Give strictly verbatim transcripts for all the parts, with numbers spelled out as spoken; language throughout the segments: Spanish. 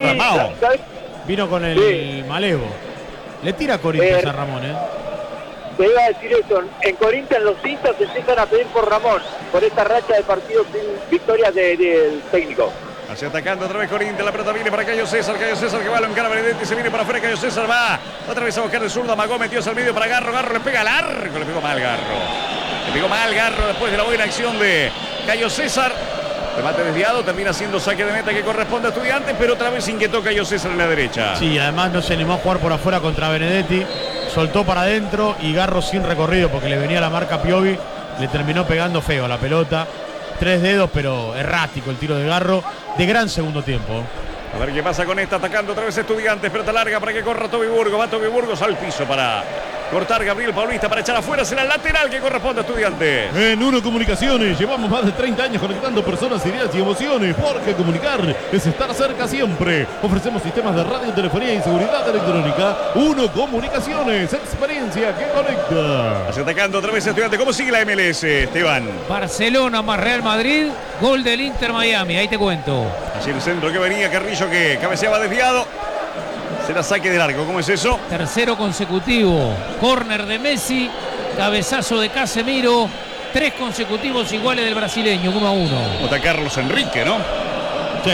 armado. ¿sabes? Vino con el Sí. malevo. Le tira Corinthians Eh, a Ramón, ¿eh? Te iba a decir eso, en Corinthians los hinchas se empiezan a pedir por Ramón, por esta racha de partidos sin victorias de- del técnico. Así atacando otra vez Corinthians, la pelota viene para Cayo César, Cayo César que va, lo encara Benedetti, se viene para afuera, Cayo César va, otra vez a buscar el zurdo, amagó, metió hacia el medio para Garro, Garro le pega largo, le pegó mal Garro, le pegó mal Garro después de la buena acción de Cayo César, remate desviado, termina siendo saque de meta que corresponde a Estudiantes, pero otra vez inquietó Cayo César en la derecha. Sí, además no se animó a jugar por afuera contra Benedetti, soltó para adentro y Garro sin recorrido porque le venía la marca Piovi, le terminó pegando feo a la pelota. Tres dedos, pero errático el tiro de Garro, de gran segundo tiempo. A ver qué pasa con esta, atacando otra vez Estudiantes, pelota larga para que corra Toby Burgos, va Toby Burgos al piso para cortar Gabriel Paulista, para echar afuera, será el lateral que corresponde a Estudiantes. En Uno Comunicaciones llevamos más de treinta años conectando personas, ideas y emociones, porque comunicar es estar cerca siempre. Ofrecemos sistemas de radio, telefonía y seguridad electrónica. Uno Comunicaciones, experiencia que conecta. Así atacando otra vez Estudiantes. ¿Cómo sigue la M L S, Esteban? Barcelona más Real Madrid, gol del Inter Miami, ahí te cuento. Así el centro que venía, Carrillo que cabeceaba desviado. Será saque de largo, ¿cómo es eso? Tercero consecutivo, córner de Messi, cabezazo de Casemiro, tres consecutivos iguales del brasileño, uno a uno. Nota Carlos Enrique, ¿no? Sí.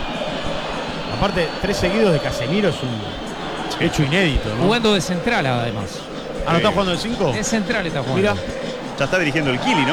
Aparte, tres seguidos de Casemiro es un hecho inédito, ¿no? Jugando de central además. Ah, ¿no está jugando de cinco? De central está jugando. Mira. Ya está dirigiendo el Kili, ¿no?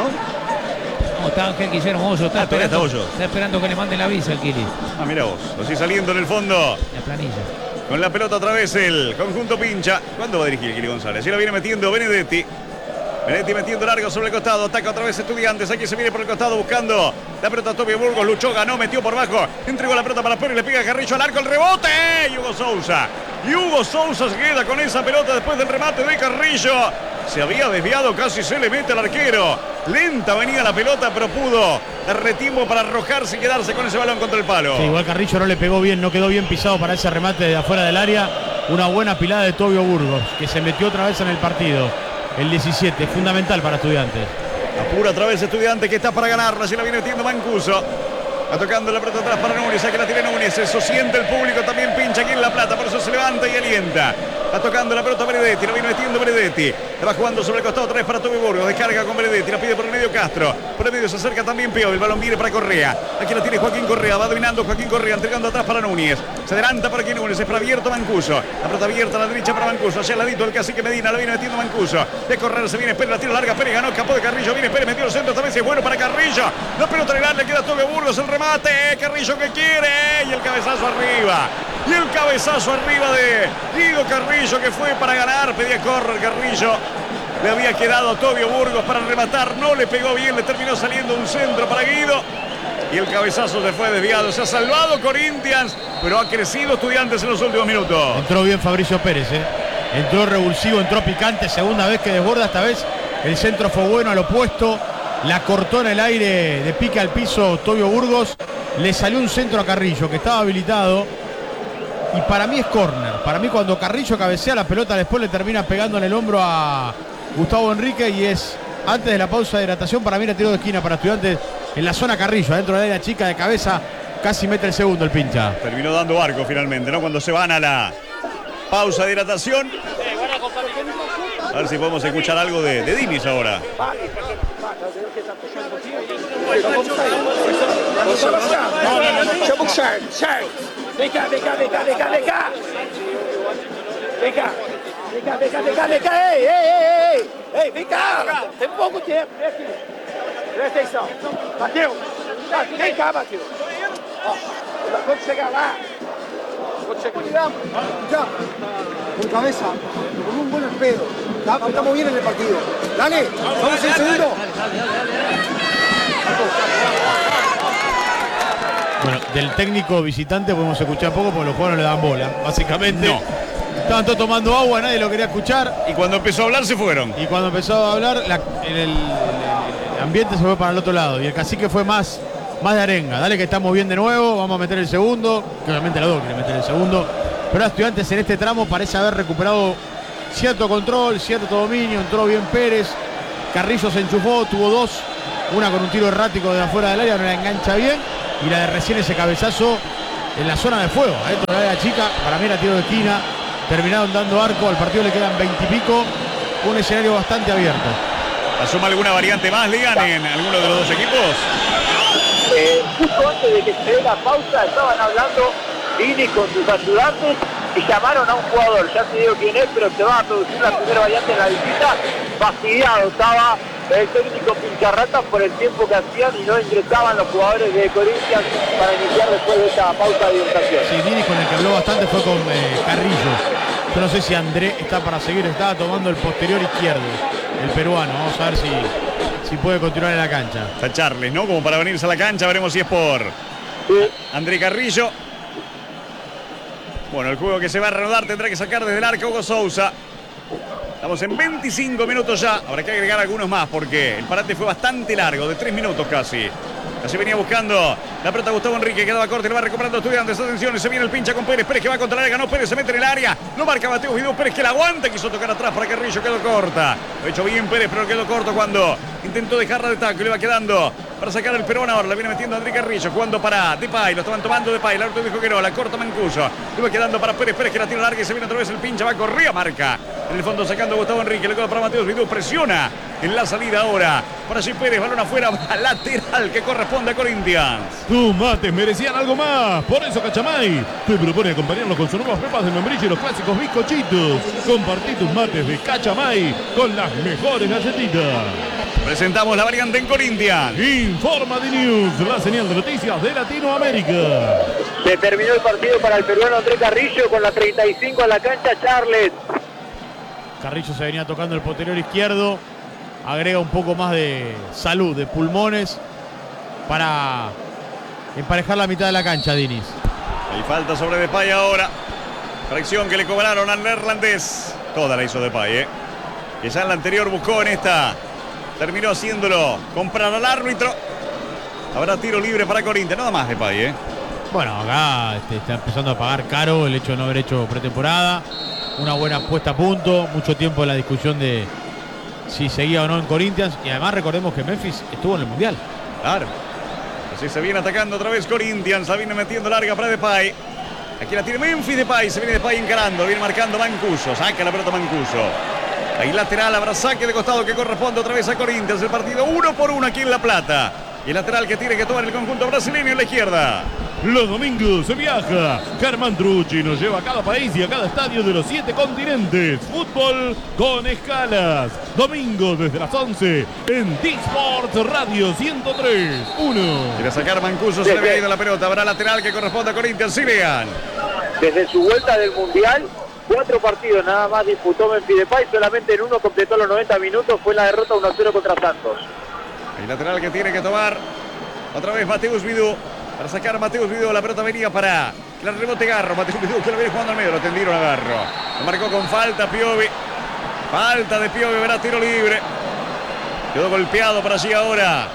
No, está Ángel Guillermo Hoyo, está, Ah, todavía esperando, está Hoyo. está esperando que le manden la visa al Kili, Ah, mira vos. Así saliendo en el fondo. la planilla. Con la pelota otra vez el conjunto pincha. ¿Cuándo va a dirigir Kili González? Y lo viene metiendo Benedetti. Benedetti metiendo largo sobre el costado. Ataca otra vez Estudiantes. Aquí se viene por el costado buscando la pelota. Toby Burgos luchó, ganó, metió por bajo. Entregó la pelota para Pérez. Le pega a Carrillo al arco. El rebote. Y Hugo Sousa. Y Hugo Sousa se queda con esa pelota después del remate de Carrillo. Se había desviado, casi se le mete al arquero. Lenta venía la pelota, pero pudo dar retiempo para arrojarse y quedarse con ese balón contra el palo. Sí, igual Carrillo no le pegó bien, no quedó bien pisado para ese remate de afuera del área. Una buena pilada de Tobio Burgos, que se metió otra vez en el partido. El diecisiete, fundamental para Estudiantes. Apura otra vez Estudiantes que está para ganarla. Así la viene metiendo Mancuso. Va tocando la pelota atrás para Núñez. Aquí la tiene Núñez. Eso siente el público. También pincha aquí en La Plata. Por eso se levanta y alienta. Va tocando la pelota Benedetti. La viene metiendo Benedetti. La va jugando sobre el costado. Otra vez para Toby Burgos. Descarga con Benedetti. La pide por el medio Castro. Por el medio se acerca también Pio. El balón viene para Correa. Aquí la tiene Joaquín Correa. Va dominando Joaquín Correa. Entregando atrás para Núñez. Se adelanta para aquí Núñez. Es para abierto Mancuso. La pelota abierta a la derecha para Mancuso. Allá al ladito el cacique Medina. La viene metiendo Mancuso. De correr se viene Pérez. La tira larga. Pérez ganó. Escapó de Carrillo. Viene Pérez. Metió el centro. Esta vez es bueno para Carrillo. La pelota en el área. Le queda a Toby Burgos. El remate. Carrillo que quiere. Y el cabezazo arriba. Y el cabezazo arriba de Guido Carrillo que fue para ganar. Pedía correr Carrillo. Le había quedado a Tobio Burgos para rematar. No le pegó bien. Le terminó saliendo un centro para Guido. Y el cabezazo se fue desviado. Se ha salvado Corinthians, pero ha crecido Estudiantes en los últimos minutos. Entró bien Fabricio Pérez, ¿eh? Entró revulsivo, entró picante. Segunda vez que desborda, esta vez el centro fue bueno al opuesto. La cortó en el aire de pique al piso Tobio Burgos. Le salió un centro a Carrillo que estaba habilitado. Y para mí es córner. Para mí cuando Carrillo cabecea la pelota después le termina pegando en el hombro a Gustavo Enrique. Y es antes de la pausa de hidratación. Para mí era tiro de esquina para Estudiantes en la zona Carrillo. Adentro de la área chica de cabeza casi mete el segundo el pincha. Terminó dando arco finalmente, ¿no? Cuando se van a la pausa de hidratación. A ver si podemos escuchar algo de, de Diniz ahora. Deixa eu boxar, sai. Vem cá, vem cá, vem cá, vem cá, vem cá. Vem cá. Vem cá, vem cá, vem cá, vem cá. Ei, ei, ei, ei. Ei, vem cá. Tem pouco tempo. Vem aqui. Presta atenção. Bateu. Vem cá, Bateu. Ó, quando chegar lá. Quando chegar. Ya. Con cabeza. Con un buen pedo. Estamos bien en el partido. Dale. Vamos en segundo. Bueno, del técnico visitante podemos escuchar poco porque los jugadores no le dan bola, básicamente. No. Estaban todos tomando agua, nadie lo quería escuchar. Y cuando empezó a hablar se fueron. Y cuando empezó a hablar, la, el, el, el ambiente se fue para el otro lado. Y el cacique fue más, más de arenga. Dale que estamos bien de nuevo, vamos a meter el segundo. Que obviamente los dos quieren meter el segundo. Pero a Estudiantes en este tramo parece haber recuperado cierto control, cierto dominio. Entró bien Pérez. Carrillo se enchufó, tuvo dos. Una con un tiro errático de afuera del área, no la engancha bien. Y la de recién ese cabezazo en la zona de fuego, adentro de la chica, para mí era tiro de esquina, terminaron dando arco, al partido le quedan veintipico, un escenario bastante abierto. ¿Asuma alguna variante más, Ligan, en alguno de los dos equipos? Eh, justo antes de que se dé la pausa estaban hablando Dini con sus ayudantes y llamaron a un jugador, ya te digo quién es, pero se va a producir la primera variante en la visita. Fastidiado estaba el técnico Pincharratas por el tiempo que hacían y no ingresaban los jugadores de Corinthians para iniciar después de esta pausa de hidratación. Sí, Dini con el que habló bastante fue con eh, Carrillo. Yo no sé si André está para seguir, estaba tomando el posterior izquierdo, el peruano. Vamos a ver si, si puede continuar en la cancha. Está Charles, ¿no? Como para venirse a la cancha, veremos si es por Sí. André Carrillo. Bueno, el juego que se va a reanudar tendrá que sacar desde el arco Hugo Sousa. Estamos en veinticinco minutos ya. Habrá que agregar algunos más porque el parate fue bastante largo, de tres minutos casi. Así venía buscando la pelota Gustavo Enrique, quedaba corte, lo va recuperando Estudiantes. Atención, y se viene el pincha con Pérez. Pérez que va contra el área, ganó Pérez, se mete en el área. Lo marca Mateo Vidú, Pérez que la aguanta, quiso tocar atrás para Carrillo, quedó corta. Lo ha hecho bien Pérez, pero quedó corto cuando intentó dejarla de taco. Le va quedando para sacar el Perón ahora. La viene metiendo André Carrillo, jugando para Depay. Lo estaban tomando Depay. El árbitro dijo que no, la corta Mancuso. Le va quedando para Pérez, Pérez que la tira larga y se viene otra vez el pincha. Va, corría, marca. En el fondo sacando a Gustavo Enrique, le queda para Mateo Vidú, presiona en la salida ahora. Para allí Pérez, balón afuera, lateral que corresponde a Corinthians. Tus mates merecían algo más. Por eso Cachamay te propone acompañarlo con sus nuevas pepas de membrillo y los clásicos bizcochitos. Compartí tus mates de Cachamay con las mejores galletitas. Presentamos la variante en Corinthians. Informa de News, la señal de noticias de Latinoamérica. Se terminó el partido para el peruano André Carrillo con la treinta y cinco en la cancha. Charles. Carrillo se venía tocando el posterior izquierdo. Agrega un poco más de salud, de pulmones, para emparejar la mitad de la cancha, Diniz. Hay falta sobre Depay ahora. Fracción que le cobraron al neerlandés. Toda la hizo Depay, ¿eh? Que ya en la anterior buscó, en esta terminó haciéndolo comprar al árbitro. Habrá tiro libre para Corinthians, nada más Depay, ¿eh? Bueno, acá este, está empezando a pagar caro el hecho de no haber hecho pretemporada. Una buena puesta a punto, mucho tiempo en la discusión de si seguía o no en Corinthians. Y además recordemos que Memphis estuvo en el Mundial. Claro. Así se viene atacando otra vez Corinthians. La viene metiendo larga para Depay. Aquí la tiene Memphis Depay. Se viene Depay encarando. Viene marcando Mancuso. Saca la pelota Mancuso. Ahí lateral, habrá saque de costado que corresponde otra vez a Corinthians. El partido uno por uno aquí en La Plata. Y el lateral que tiene que tomar el conjunto brasileño en la izquierda. Los domingos se viaja. Germán Trucci nos lleva a cada país y a cada estadio de los siete continentes. Fútbol con escalas. Domingo desde las once en D-Sport Radio ciento tres punto uno. Quiere sacar Mancuso, se le había ido la pelota. Habrá lateral que corresponde a Corinthians. Sigan. Desde su vuelta del Mundial, cuatro partidos nada más disputó Memphis Depay, solamente en uno completó los noventa minutos, fue la derrota uno a cero contra Santos. El lateral que tiene que tomar otra vez Mateus Vidú. Para sacar a Mateus Vidú, la pelota venía para que la rebote Garro. Mateus Vidú que lo viene jugando al medio, lo tendieron a Garro. Lo marcó con falta Piovi. Falta de Piovi, verá tiro libre. Quedó golpeado para allí ahora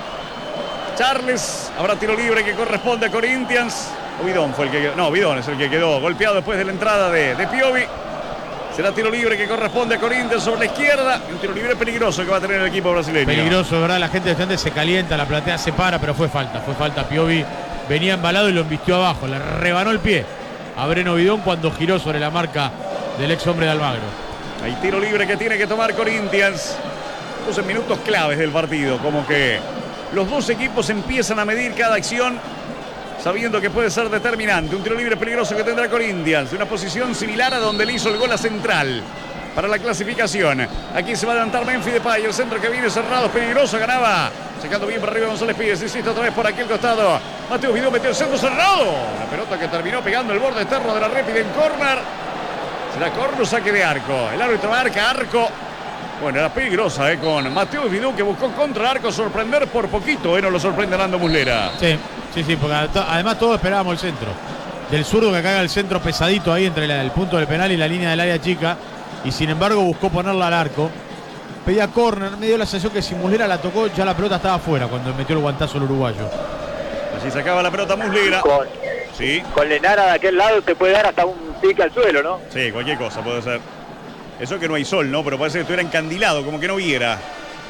Charles. Habrá tiro libre que corresponde a Corinthians. O Bidón fue el que quedó. No, Bidón es el que quedó golpeado después de la entrada de, de Piovi. Será tiro libre que corresponde a Corinthians sobre la izquierda. Un tiro libre peligroso que va a tener el equipo brasileño. Peligroso, ¿verdad? La gente de frente se calienta, la platea se para, pero fue falta. Fue falta. Piovi venía embalado y lo embistió abajo. Le rebanó el pie a Breno Bidón cuando giró sobre la marca del ex hombre de Almagro. Hay tiro libre que tiene que tomar Corinthians. Estamos en minutos claves del partido. Como que los dos equipos empiezan a medir cada acción, sabiendo que puede ser determinante. Un tiro libre peligroso que tendrá Corinthians, de una posición similar a donde le hizo el gol a Central para la clasificación. Aquí se va a adelantar Memphis Depay, el centro que viene cerrado, es peligroso, ganaba. Sacando bien para arriba González Pires, insiste otra vez por aquí el costado. Mateus Vidú metió el centro cerrado. La pelota que terminó pegando el borde externo de la réplica en córner. Será córner, saque de arco. El árbitro marca arco. Bueno, era peligrosa, eh, con Mateus Vidú que buscó contra el arco sorprender por poquito, eh, no lo sorprende Nando Muslera. Sí, sí, sí, porque además todos esperábamos el centro. Del zurdo que caiga el centro pesadito ahí entre la, el punto del penal y la línea del área chica. Y sin embargo buscó ponerla al arco. Pedía córner, me dio la sensación que si Muslera la tocó, ya la pelota estaba afuera cuando metió el guantazo el uruguayo. Así sacaba la pelota Muslera. Con, sí. con Lenara de aquel lado te puede dar hasta un pique al suelo, ¿no? Sí, cualquier cosa puede ser. Eso que no hay sol, ¿no? Pero parece que estuviera encandilado, como que no viera.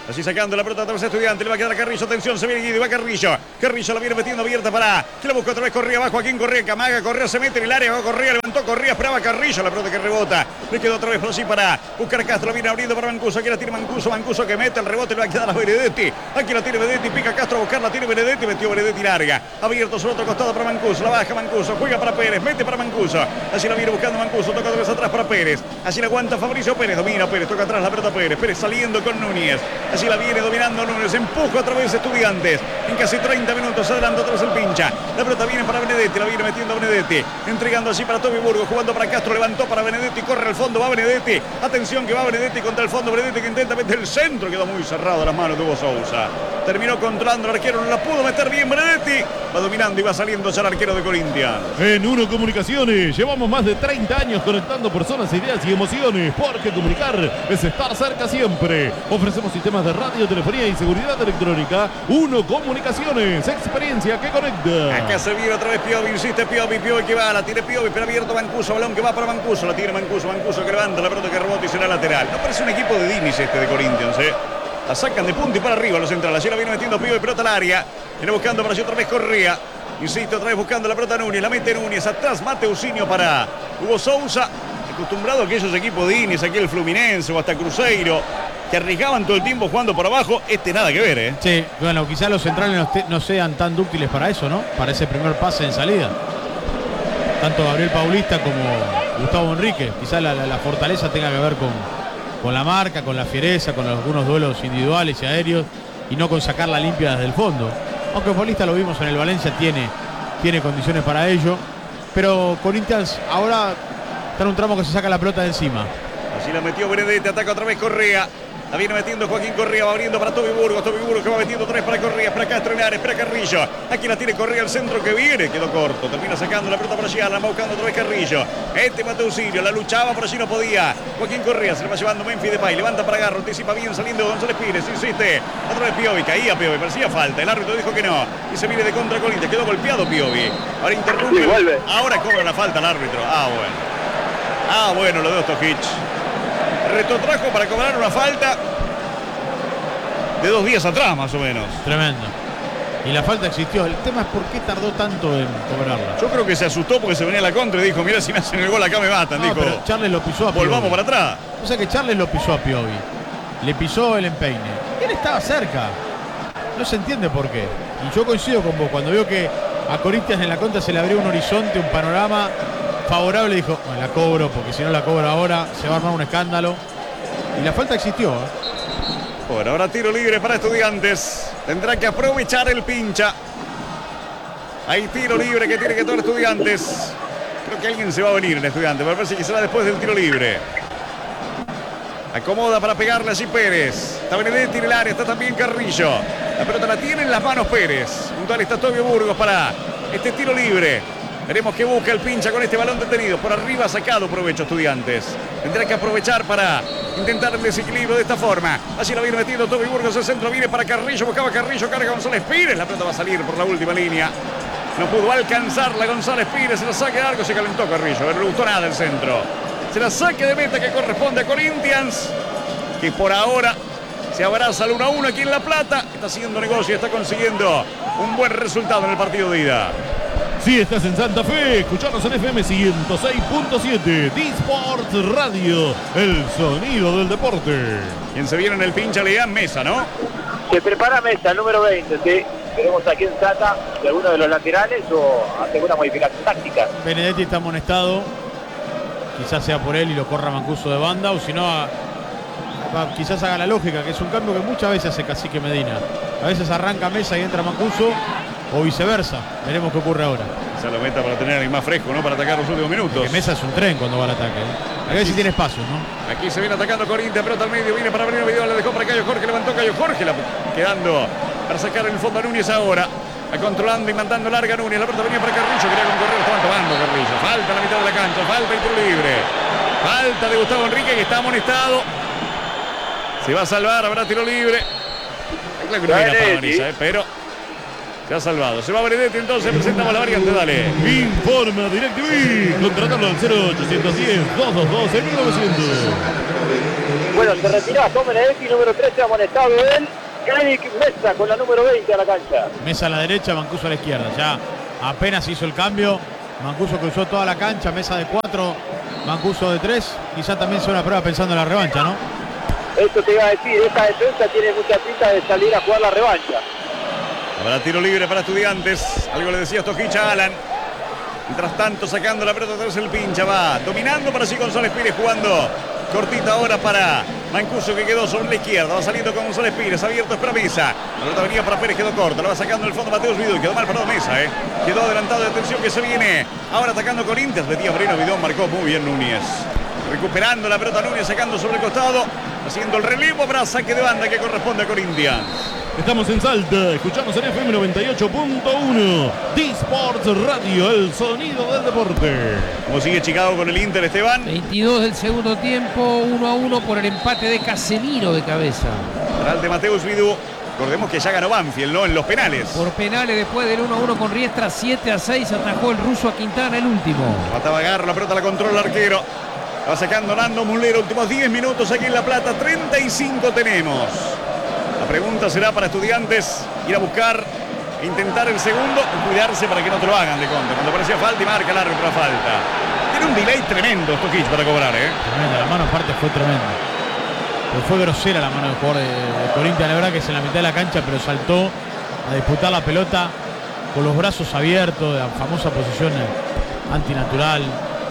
Así sacando la pelota a través de Estudiante, le va a quedar a Carrillo, atención, se viene Guido y va Carrillo. Carrillo la viene metiendo abierta para que la busca otra vez Correa, abajo Joaquín Correa, Camaga, Correa se mete en el área, va Correa, levantó Correa, esperaba Carrillo, la pelota que rebota, le quedó otra vez por así para buscar a Castro, la viene abriendo para Mancuso, aquí la tiene Mancuso, Mancuso que mete el rebote, le va a quedar a Benedetti, aquí la tiene Benedetti, pica Castro a buscar, la tiene Benedetti, metió Benedetti larga, abierto sobre otro costado para Mancuso, la baja Mancuso, juega para Pérez, mete para Mancuso, así la viene buscando Mancuso, toca otra vez atrás para Pérez, así la aguanta Fabricio Pérez, domina Pérez, toca atrás la pelota Pérez, Pérez saliendo con Núñez, así la viene dominando Núñez, empuja otra vez Estudiantes, en casi treinta minutos adelanta otra vez el pincha, la pelota viene para Benedetti, la viene metiendo Benedetti, entregando así para Toby Burgos, jugando para Castro, levantó para Benedetti, corre al fondo, va Benedetti, atención que va Benedetti contra el fondo, Benedetti que intenta meter el centro, quedó muy cerrado las manos de Hugo Sousa, terminó controlando al arquero, no la pudo meter bien Benedetti, va dominando y va saliendo ya el arquero de Corinthians. En Uno Comunicaciones llevamos más de treinta años conectando personas, ideas y emociones, porque comunicar es estar cerca siempre. Ofrecemos sistemas de radio, telefonía y seguridad electrónica. Uno Comunicaciones, experiencia que conecta. Acá se viene otra vez Piovi, insiste Piovi, Piovi que va, la tiene Piovi, pero abierto Mancuso, balón que va para Mancuso, la tiene Mancuso, Mancuso que levanta la pelota que rebota y será lateral. No parece un equipo de Dinis este de Corinthians, ¿eh? La sacan de punta y para arriba los centrales. Allí la viene metiendo Piovi, pelota al área. Viene buscando para allí otra vez Correa. Insiste otra vez buscando la pelota Núñez, la mete Núñez, atrás Mateusinho para Hugo Sousa. Acostumbrado a aquellos equipos de Dinis, aquí el Fluminense o hasta Cruzeiro, que arriesgaban todo el tiempo jugando por abajo, este nada que ver, ¿eh? Sí, bueno, quizás los centrales no, no sean tan dúctiles para eso, ¿no? Para ese primer pase en salida. Tanto Gabriel Paulista como Gustavo Enrique. Quizás la, la, la fortaleza tenga que ver con, con la marca, con la fiereza, con algunos duelos individuales y aéreos, y no con sacarla limpia desde el fondo. Aunque Paulista lo vimos en el Valencia, tiene, tiene condiciones para ello. Pero Corinthians ahora está en un tramo que se saca la pelota de encima. Así la metió Benedetti, ataca otra vez Correa. La viene metiendo Joaquín Correa, va abriendo para Toby Burgos. Toby Burgos que va metiendo tres para Correa, para Castro Henares, para Carrillo. Aquí la tiene Correa, el centro que viene, quedó corto. Termina sacando la pelota para allí, la va buscando otra vez Carrillo. Este Mateusinho, la luchaba, por allí no podía. Joaquín Correa se le va llevando Memphis Depay, levanta para Garro, anticipa bien saliendo González Pires, insiste. Otra vez Piovi, caía Piovi, parecía falta. El árbitro dijo que no. Y se viene de contra Corinthians, quedó golpeado Piovi. Ahora interrumpe. Sí, vuelve. Ahora cobra la falta el árbitro. Ah, bueno. Ah, bueno, lo de Ostojic. Retrotrajo para cobrar una falta de dos días atrás, más o menos. Tremendo. Y la falta existió. El tema es por qué tardó tanto en cobrarla. Yo creo que se asustó porque se venía la contra y dijo, mira, si me hacen el gol acá me matan. No, dijo, pero Charles lo pisó a Piovi. volvamos para atrás. O sea que Charles lo pisó a Piovi. Le pisó el empeine. Él estaba cerca. No se entiende por qué. Y yo coincido con vos. Cuando veo que a Corinthians en la contra se le abrió un horizonte, un panorama favorable, dijo, bueno, la cobro, porque si no la cobro ahora se va a armar un escándalo. Y la falta existió, ¿eh? Bueno, ahora tiro libre para Estudiantes. Tendrá que aprovechar el pincha. Hay tiro libre que tiene que tomar Estudiantes. Creo que alguien se va a venir en Estudiantes. Me parece que será después del tiro libre. Acomoda para pegarle allí Pérez. Está Benedetti en el área, está también Carrillo. La pelota la tiene en las manos Pérez. Junto a él está Tobio Burgos para este tiro libre. Veremos qué busca el pincha con este balón detenido. Por arriba ha sacado provecho Estudiantes. Tendrá que aprovechar para intentar el desequilibrio de esta forma. Así la viene metiendo Toby Burgos. El centro viene para Carrillo. Buscaba Carrillo. Carga González Pires. La pelota va a salir por la última línea. No pudo alcanzarla González Pires. Se la saque de arco. Se calentó Carrillo. No le gustó nada el centro. Se la saque de meta que corresponde a Corinthians, que por ahora se abraza al uno a uno aquí en La Plata. Está haciendo negocio. Está consiguiendo un buen resultado en el partido de ida. Si estás en Santa Fe, escuchanos en F M ciento seis punto siete, D-Sports Radio, el sonido del deporte. Quien se viene en el pincha le dan Mesa, ¿no? Se prepara Mesa, número veinte, ¿sí? Veremos a quién trata de alguno de los laterales o hace alguna modificación táctica. Benedetti está amonestado. Quizás sea por él y lo corra Mancuso de banda, o si no, a, a, quizás haga la lógica, que es un cambio que muchas veces hace Cacique Medina. A veces arranca Mesa y entra Mancuso, o viceversa. Veremos qué ocurre ahora. Se lo meta para tener ahí más fresco, ¿no? Para atacar los últimos minutos. Porque Mesa es un tren cuando va al ataque, ¿eh? A ver si tiene espacio, ¿no? Aquí se viene atacando Corinthians, pelota al medio, viene para venir Video, le dejó para Cayo Jorge, levantó Cayo Jorge, la, quedando para sacar en el fondo a Núñez ahora. Va controlando y mandando larga Núñez, la pelota venía para Carrillo, quería con correr, estaban tomando Carrillo. Falta en la mitad de la cancha, falta el tiro libre. Falta de Gustavo Enrique, que está amonestado. Se va a salvar, habrá tiro libre. Claro que no hay una pavaniza, ¿eh? Pero Se ha salvado. Se va Benedetti, entonces presentamos la variante, dale. Informa DirecTV. Contratarlo al cero ochocientos diez, doscientos veintidós, mil novecientos. Bueno, se retira Tom Benedetti, número trece, amonestado él. Eric Mesa con la número veinte a la cancha. Mesa a la derecha, Mancuso a la izquierda. Ya apenas hizo el cambio. Mancuso cruzó toda la cancha, Mesa de cuatro, Mancuso de tres. Quizá también sea una prueba pensando en la revancha, ¿no? Esto te iba a decir, esta defensa tiene mucha pinta de salir a jugar la revancha. Habrá tiro libre para Estudiantes. Algo le decía Stojic a Alan. Mientras tanto, sacando la pelota tras el pincha. Va dominando para sí González Pires, jugando cortita ahora para Mancuso, que quedó sobre la izquierda. Va saliendo con González Pires, abierto es para Mesa. La pelota venía para Pérez, quedó corta. La va sacando en el fondo Mateus Vidú. Quedó mal parado Mesa, ¿eh? Quedó adelantado de atención que se viene. Ahora atacando Corinthians. Metía Breno Vidón, marcó muy bien Núñez. Recuperando la pelota Núñez, sacando sobre el costado. Haciendo el relevo para saque de banda que corresponde a Corinthians. Estamos en Salta, escuchamos en F M noventa y ocho punto uno, D-Sports Radio, el sonido del deporte. ¿Cómo sigue Chicago con el Inter, Esteban? veintidós del segundo tiempo, uno a uno por el empate de Casemiro de cabeza. Penal de Mateus Vidú. Recordemos que ya ganó Banfield, ¿no? En los penales. Por penales después del uno a uno con Riestra, siete a seis atajó el ruso a Quintana el último. Mataba a Garro, la pelota la controla el arquero. Va sacando Nando Mulero, últimos diez minutos aquí en La Plata, treinta y cinco tenemos. La pregunta será para Estudiantes ir a buscar, intentar el segundo y cuidarse para que no te lo hagan de contra. Cuando parecía falta y marca el árbitro la falta. Tiene un delay tremendo Stojic para cobrar, ¿eh? Tremenda, la mano aparte fue tremenda. Pero fue grosera la mano del jugador de, de Corinthians. La verdad que es en la mitad de la cancha, pero saltó a disputar la pelota con los brazos abiertos, de la famosa posición antinatural.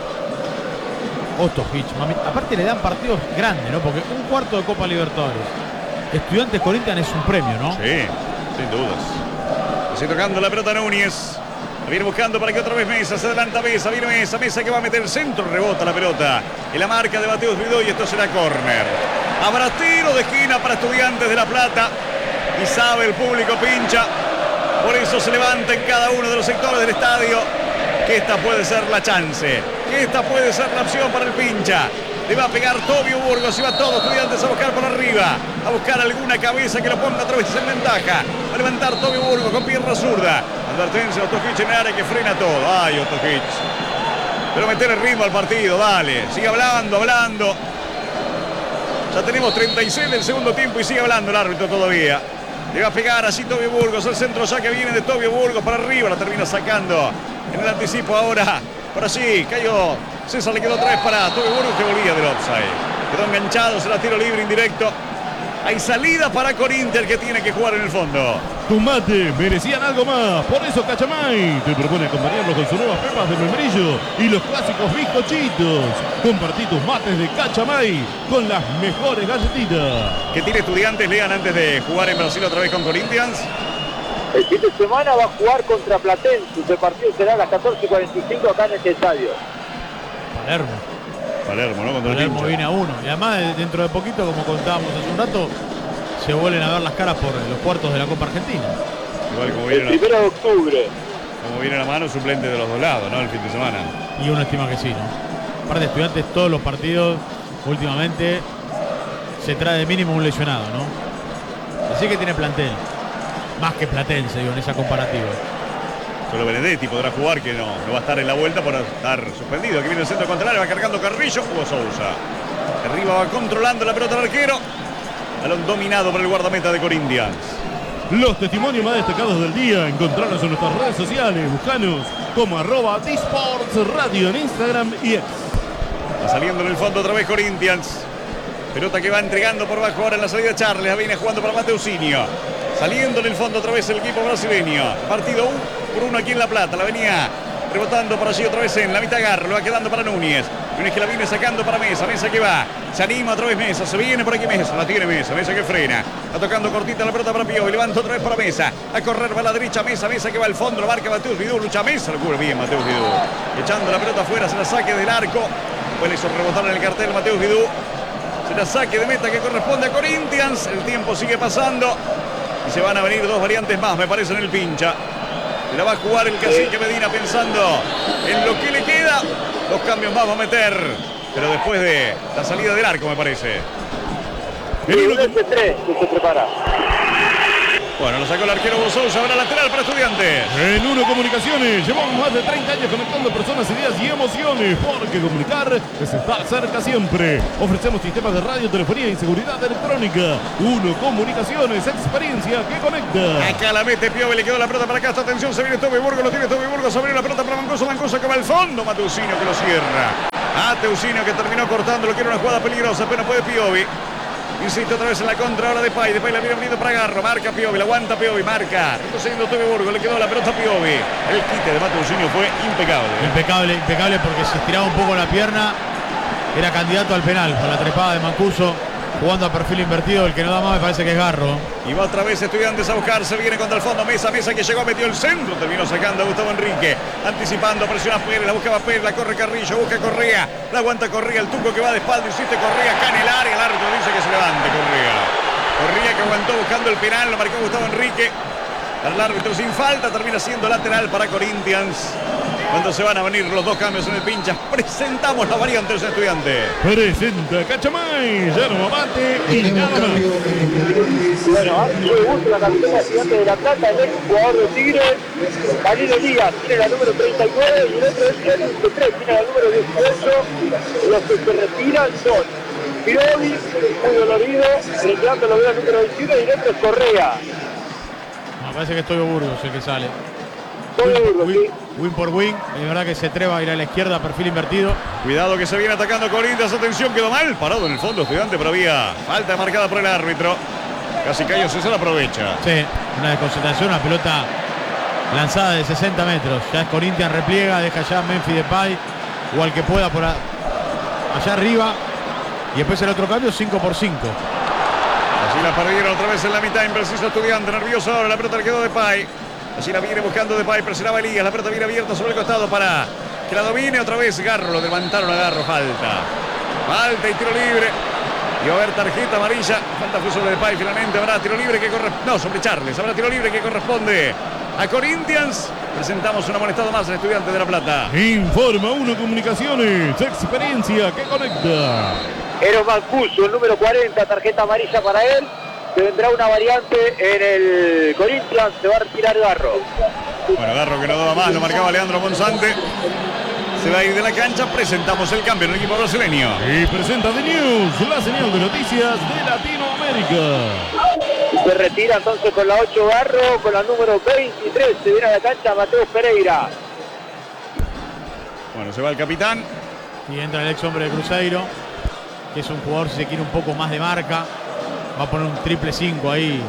Stojic, aparte le dan partidos grandes, ¿no? Porque un cuarto de Copa Libertadores. Estudiantes Corinthians es un premio, ¿no? Sí, sin dudas. Así tocando la pelota Núñez. Viene buscando para que otra vez Mesa. Se adelanta Mesa, viene Mesa. Mesa que va a meter el centro, rebota la pelota. En la marca de Mateus Vidó y esto será córner. Habrá tiro de esquina para Estudiantes de La Plata. Y sabe el público pincha. Por eso se levanta en cada uno de los sectores del estadio que esta puede ser la chance. Que esta puede ser la opción para el pincha. Le va a pegar Tobio Burgos y va todo Estudiantes a buscar por arriba. A buscar alguna cabeza que lo ponga otra vez en ventaja. Va a levantar Tobio Burgos con pierna zurda. Advertencia, Stojic en el área que frena todo. Ay, Stojic. Pero meter el ritmo al partido, dale. Sigue hablando, hablando. Ya tenemos treinta y seis del segundo tiempo y sigue hablando el árbitro todavía. Le va a pegar así Tobio Burgos. El centro ya que viene de Tobio Burgos para arriba. La termina sacando en el anticipo ahora. Por allí cayó. César le quedó otra vez para Tobio Burgos que volvía del offside. Quedó enganchado, será tiro libre indirecto. Hay salida para Corinthians que tiene que jugar en el fondo. Tus mates merecían algo más. Por eso Cachamay te propone acompañarlos con sus nuevas pepas de membrillo y los clásicos bizcochitos. Compartí tus mates de Cachamay con las mejores galletitas. ¿Qué tiene Estudiantes, Lean, antes de jugar en Brasil otra vez con Corinthians? El fin de semana va a jugar contra Platense. El partido será a las catorce cuarenta y cinco acá en este estadio. Palermo. Palermo, ¿no? Contra Palermo el viene a uno. Y además, dentro de poquito, como contábamos hace un rato, se vuelven a ver las caras por los cuartos de la Copa Argentina. Igual como El viene, primero de octubre. como viene la mano suplente de los dos lados, ¿no? El fin de semana. Y uno estima que sí, ¿no? Aparte, Estudiantes, todos los partidos últimamente se trae de mínimo un lesionado, ¿no? Así que tiene plantel. Más que Platense, digo, en esa comparativa. Solo Benedetti podrá jugar, que no, no va a estar en la vuelta por estar suspendido. Aquí viene el centro contrario, va cargando Carrillo, Hugo Sousa. Arriba va controlando la pelota del arquero. Balón dominado por el guardameta de Corinthians. Los testimonios más destacados del día, encontrarlos en nuestras redes sociales. Buscanos como arroba D-Sports Radio en Instagram y X. Va saliendo en el fondo otra vez Corinthians. Pelota que va entregando por bajo ahora en la salida de Charles. Viene jugando para Mateusinho. Saliendo en el fondo otra vez el equipo brasileño. Partido uno por uno aquí en La Plata. La venía rebotando por allí otra vez en la mitad Garro. Lo va quedando para Núñez. Núñez que la viene sacando para Mesa. Mesa que va. Se anima otra vez Mesa. Se viene por aquí Mesa. La tiene Mesa. Mesa que frena. Va tocando cortita la pelota para Pío. Y levanta otra vez para Mesa. A correr va a la derecha Mesa. Mesa que va al fondo. Lo marca Mateus Vidú. Lucha Mesa. Lo cubre bien Mateus Vidú. Echando la pelota afuera. Se la saque del arco. Puede hizo rebotar en el cartel Mateus Vidú. Se la saque de meta que corresponde a Corinthians. El tiempo sigue pasando. Y se van a venir dos variantes más, me parece, en el pincha. Se la va a jugar el cacique Medina pensando en lo que le queda. Dos cambios más va a meter. Pero después de la salida del arco, me parece. El uno tres que se prepara. Bueno, lo sacó el arquero Bosouza, habrá lateral para Estudiantes. En Uno Comunicaciones llevamos más de treinta años conectando personas, ideas y emociones, porque comunicar es estar cerca siempre. Ofrecemos sistemas de radio, telefonía y seguridad electrónica. Uno Comunicaciones, experiencia que conecta. Acá la mete Piovi, le quedó la pelota para acá. Esta atención, se viene Toby Burgos, lo tiene Toby Burgos, abrió la pelota para Mancuso, Mancuso que va al fondo. Mateusinho que lo cierra. Mateusinho que terminó cortando, lo quiere una jugada peligrosa, pero no puede Piovi. Insiste otra vez en la contra ahora de Pay. De Pay la viene abriendo para Garro. Marca Piovi, la aguanta Piovi, marca. Retrocediendo Toby Burgos, le quedó la pelota a Piovi. El quite de Mateusinho fue impecable. Impecable, impecable porque se estiraba un poco la pierna. Era candidato al penal con la trepada de Mancuso. Jugando a perfil invertido, el que no da más me parece que es Garro. Y va otra vez Estudiantes a buscarse, viene contra el fondo, Mesa, Mesa que llegó, metió el centro, terminó sacando a Gustavo Enrique, anticipando, presiona a Pérez, la buscaba Pérez, la corre Carrillo, busca Correa, la aguanta Correa, el Tuco que va de espalda, insiste Correa, acá en el área, el árbitro dice que se levante Correa. Correa que aguantó buscando el penal, lo marcó Gustavo Enrique. Al árbitro sin falta, termina siendo lateral para Corinthians. Cuando se van a venir los dos cambios en el pincha, presentamos la variante de los Estudiantes. Presenta Cachamay, Yermo Mate y nada más. Bueno, Archie Gusto, la capitana gigante de La Plata, el ex jugador de Tigre. Danilo Elías tiene la número treinta y nueve y el otro es el veintitrés, tiene la número dieciocho. Los que se retiran son Piovi, muy dolorido, retirando lo veo el número veintiuno y el otro es Correa. Me parece que es Toyo Burgos el que sale. Toyo Burgos, Win, sí. win por win. Es verdad que se atreva a ir a la izquierda, perfil invertido. Cuidado que se viene atacando Corinthians, atención, quedó mal, parado en el fondo Estudiante, pero había falta marcada por el árbitro. Casi Cayo César aprovecha. Sí, una desconcentración, una pelota lanzada de sesenta metros. Ya es Corinthians, repliega, deja ya Memphis Depay o al que pueda por a, allá arriba. Y después el otro cambio, cinco por cinco. Así la perdieron otra vez en la mitad, impreciso Estudiante, nervioso ahora, la pelota le quedó Depay. Así la viene buscando Depay, presionaba Elías, la pelota viene abierta sobre el costado para que la domine otra vez Garro, lo levantaron a Garro, falta. Falta y tiro libre. Y va a haber tarjeta amarilla, falta fue sobre Depay, finalmente habrá tiro libre que corresponde, no, sobre Charles, habrá tiro libre que corresponde a Corinthians. Presentamos un amonestado más al Estudiante de La Plata. Informa Uno Comunicaciones, experiencia que conecta. Eros Mancuso, el número cuarenta, tarjeta amarilla para él. Se vendrá una variante en el Corinthians, se va a retirar Garro. Bueno, Garro que no daba más, lo marcaba Leandro Monzante. Se va a ir de la cancha, presentamos el cambio en el equipo brasileño. Y presenta The News, la señal de noticias de Latinoamérica. Se retira entonces con la ocho Garro, con la número veintitrés, se viene a la cancha Mateus Pereira. Bueno, se va el capitán. Y entra el ex hombre de Cruzeiro, que es un jugador, si se quiere, un poco más de marca. Va a poner un triple cinco ahí.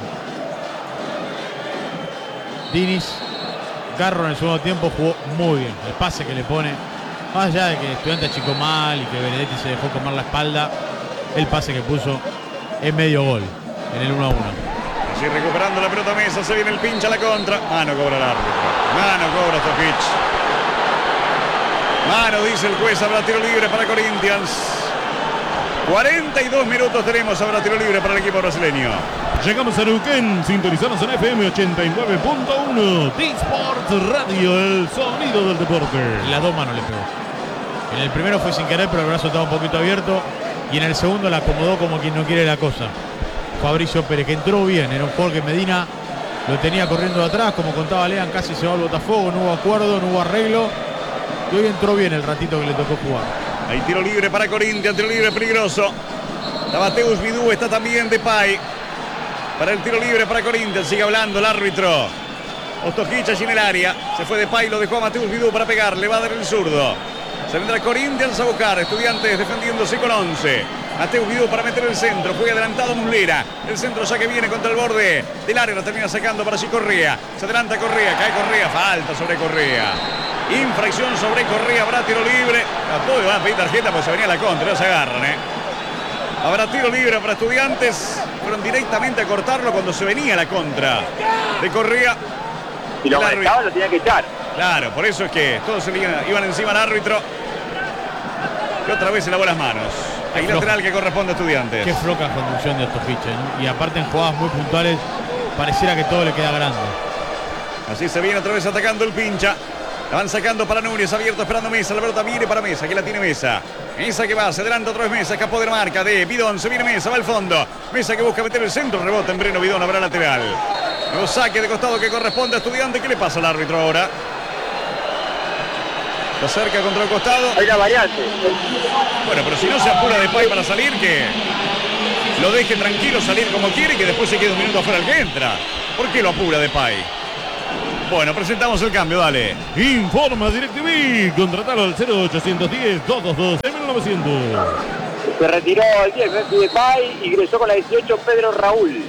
Diniz. Garro en el segundo tiempo jugó muy bien. El pase que le pone, más allá de que Estudiante achicó mal y que Benedetti se dejó comer la espalda, el pase que puso es medio gol en el uno a uno. Así recuperando la pelota Mesa, se viene el pincha a la contra. Mano cobra el árbitro. Mano cobra Stojic. Mano dice el juez, habrá tiro libre para Corinthians. cuarenta y dos minutos tenemos, habrá tiro libre para el equipo brasileño. Llegamos a Neuquén, sintonizamos en F M ochenta y nueve punto uno, D-Sport Radio, el sonido del deporte. Las dos manos le pegó. En el primero fue sin querer, pero el brazo estaba un poquito abierto. Y en el segundo la acomodó como quien no quiere la cosa. Fabricio Pérez, que entró bien, era un jugador que Medina lo tenía corriendo de atrás, como contaba Lean, casi se va al Botafogo, no hubo acuerdo, no hubo arreglo. Y hoy entró bien el ratito que le tocó jugar. Hay tiro libre para Corinthians, tiro libre peligroso. Está Mateus Vidú, está también Depay. Para el tiro libre para Corinthians, sigue hablando el árbitro. Stojic allí en el área. Se fue Depay, lo dejó a Mateus Vidú para pegarle, va a dar el zurdo. Se vendrá Corinthians a buscar, Estudiantes defendiéndose con once. Mateus Vidú para meter el centro, juega adelantado Muslera. El centro ya que viene contra el borde del área, la termina sacando para sí Correa. Se adelanta Correa, cae Correa, falta sobre Correa. Infracción sobre Correa, habrá tiro libre. A todos van a pedir tarjeta porque se venía la contra, no se agarran, ¿eh? Habrá tiro libre para Estudiantes. Fueron directamente a cortarlo cuando se venía la contra de Correa. Y lo marcaba, lo tenía que echar. Claro, por eso es que todos se iban, iban encima al árbitro. Que otra vez se lavó las manos. Ahí lateral que corresponde a Estudiantes. Qué floca conducción de Stojic, ¿no? Y aparte en jugadas muy puntuales pareciera que todo le queda grande. Así se viene otra vez atacando el pincha. La van sacando para Núñez, abierto esperando Mesa. La pelota viene para Mesa, que la tiene Mesa. Mesa que va, se adelanta otra vez Mesa, escapó de la marca de Bidón. Se viene Mesa, va al fondo. Mesa que busca meter el centro, rebota en Breno Bidón, habrá lateral. Nuevo saque de costado que corresponde a Estudiante. ¿Qué le pasa al árbitro ahora? Se acerca contra el costado. Hay una variante. Bueno, pero si no se apura Depay para salir, que lo deje tranquilo salir como quiere y que después se quede un minuto afuera el que entra. ¿Por qué lo apura Depay? Bueno, presentamos el cambio, dale. Informa DirecTV. Contratalo al cero ochocientos diez, doscientos veintidós, mil novecientos. Se retiró el diez, Messi Depay, ingresó con la dieciocho Pedro Raúl.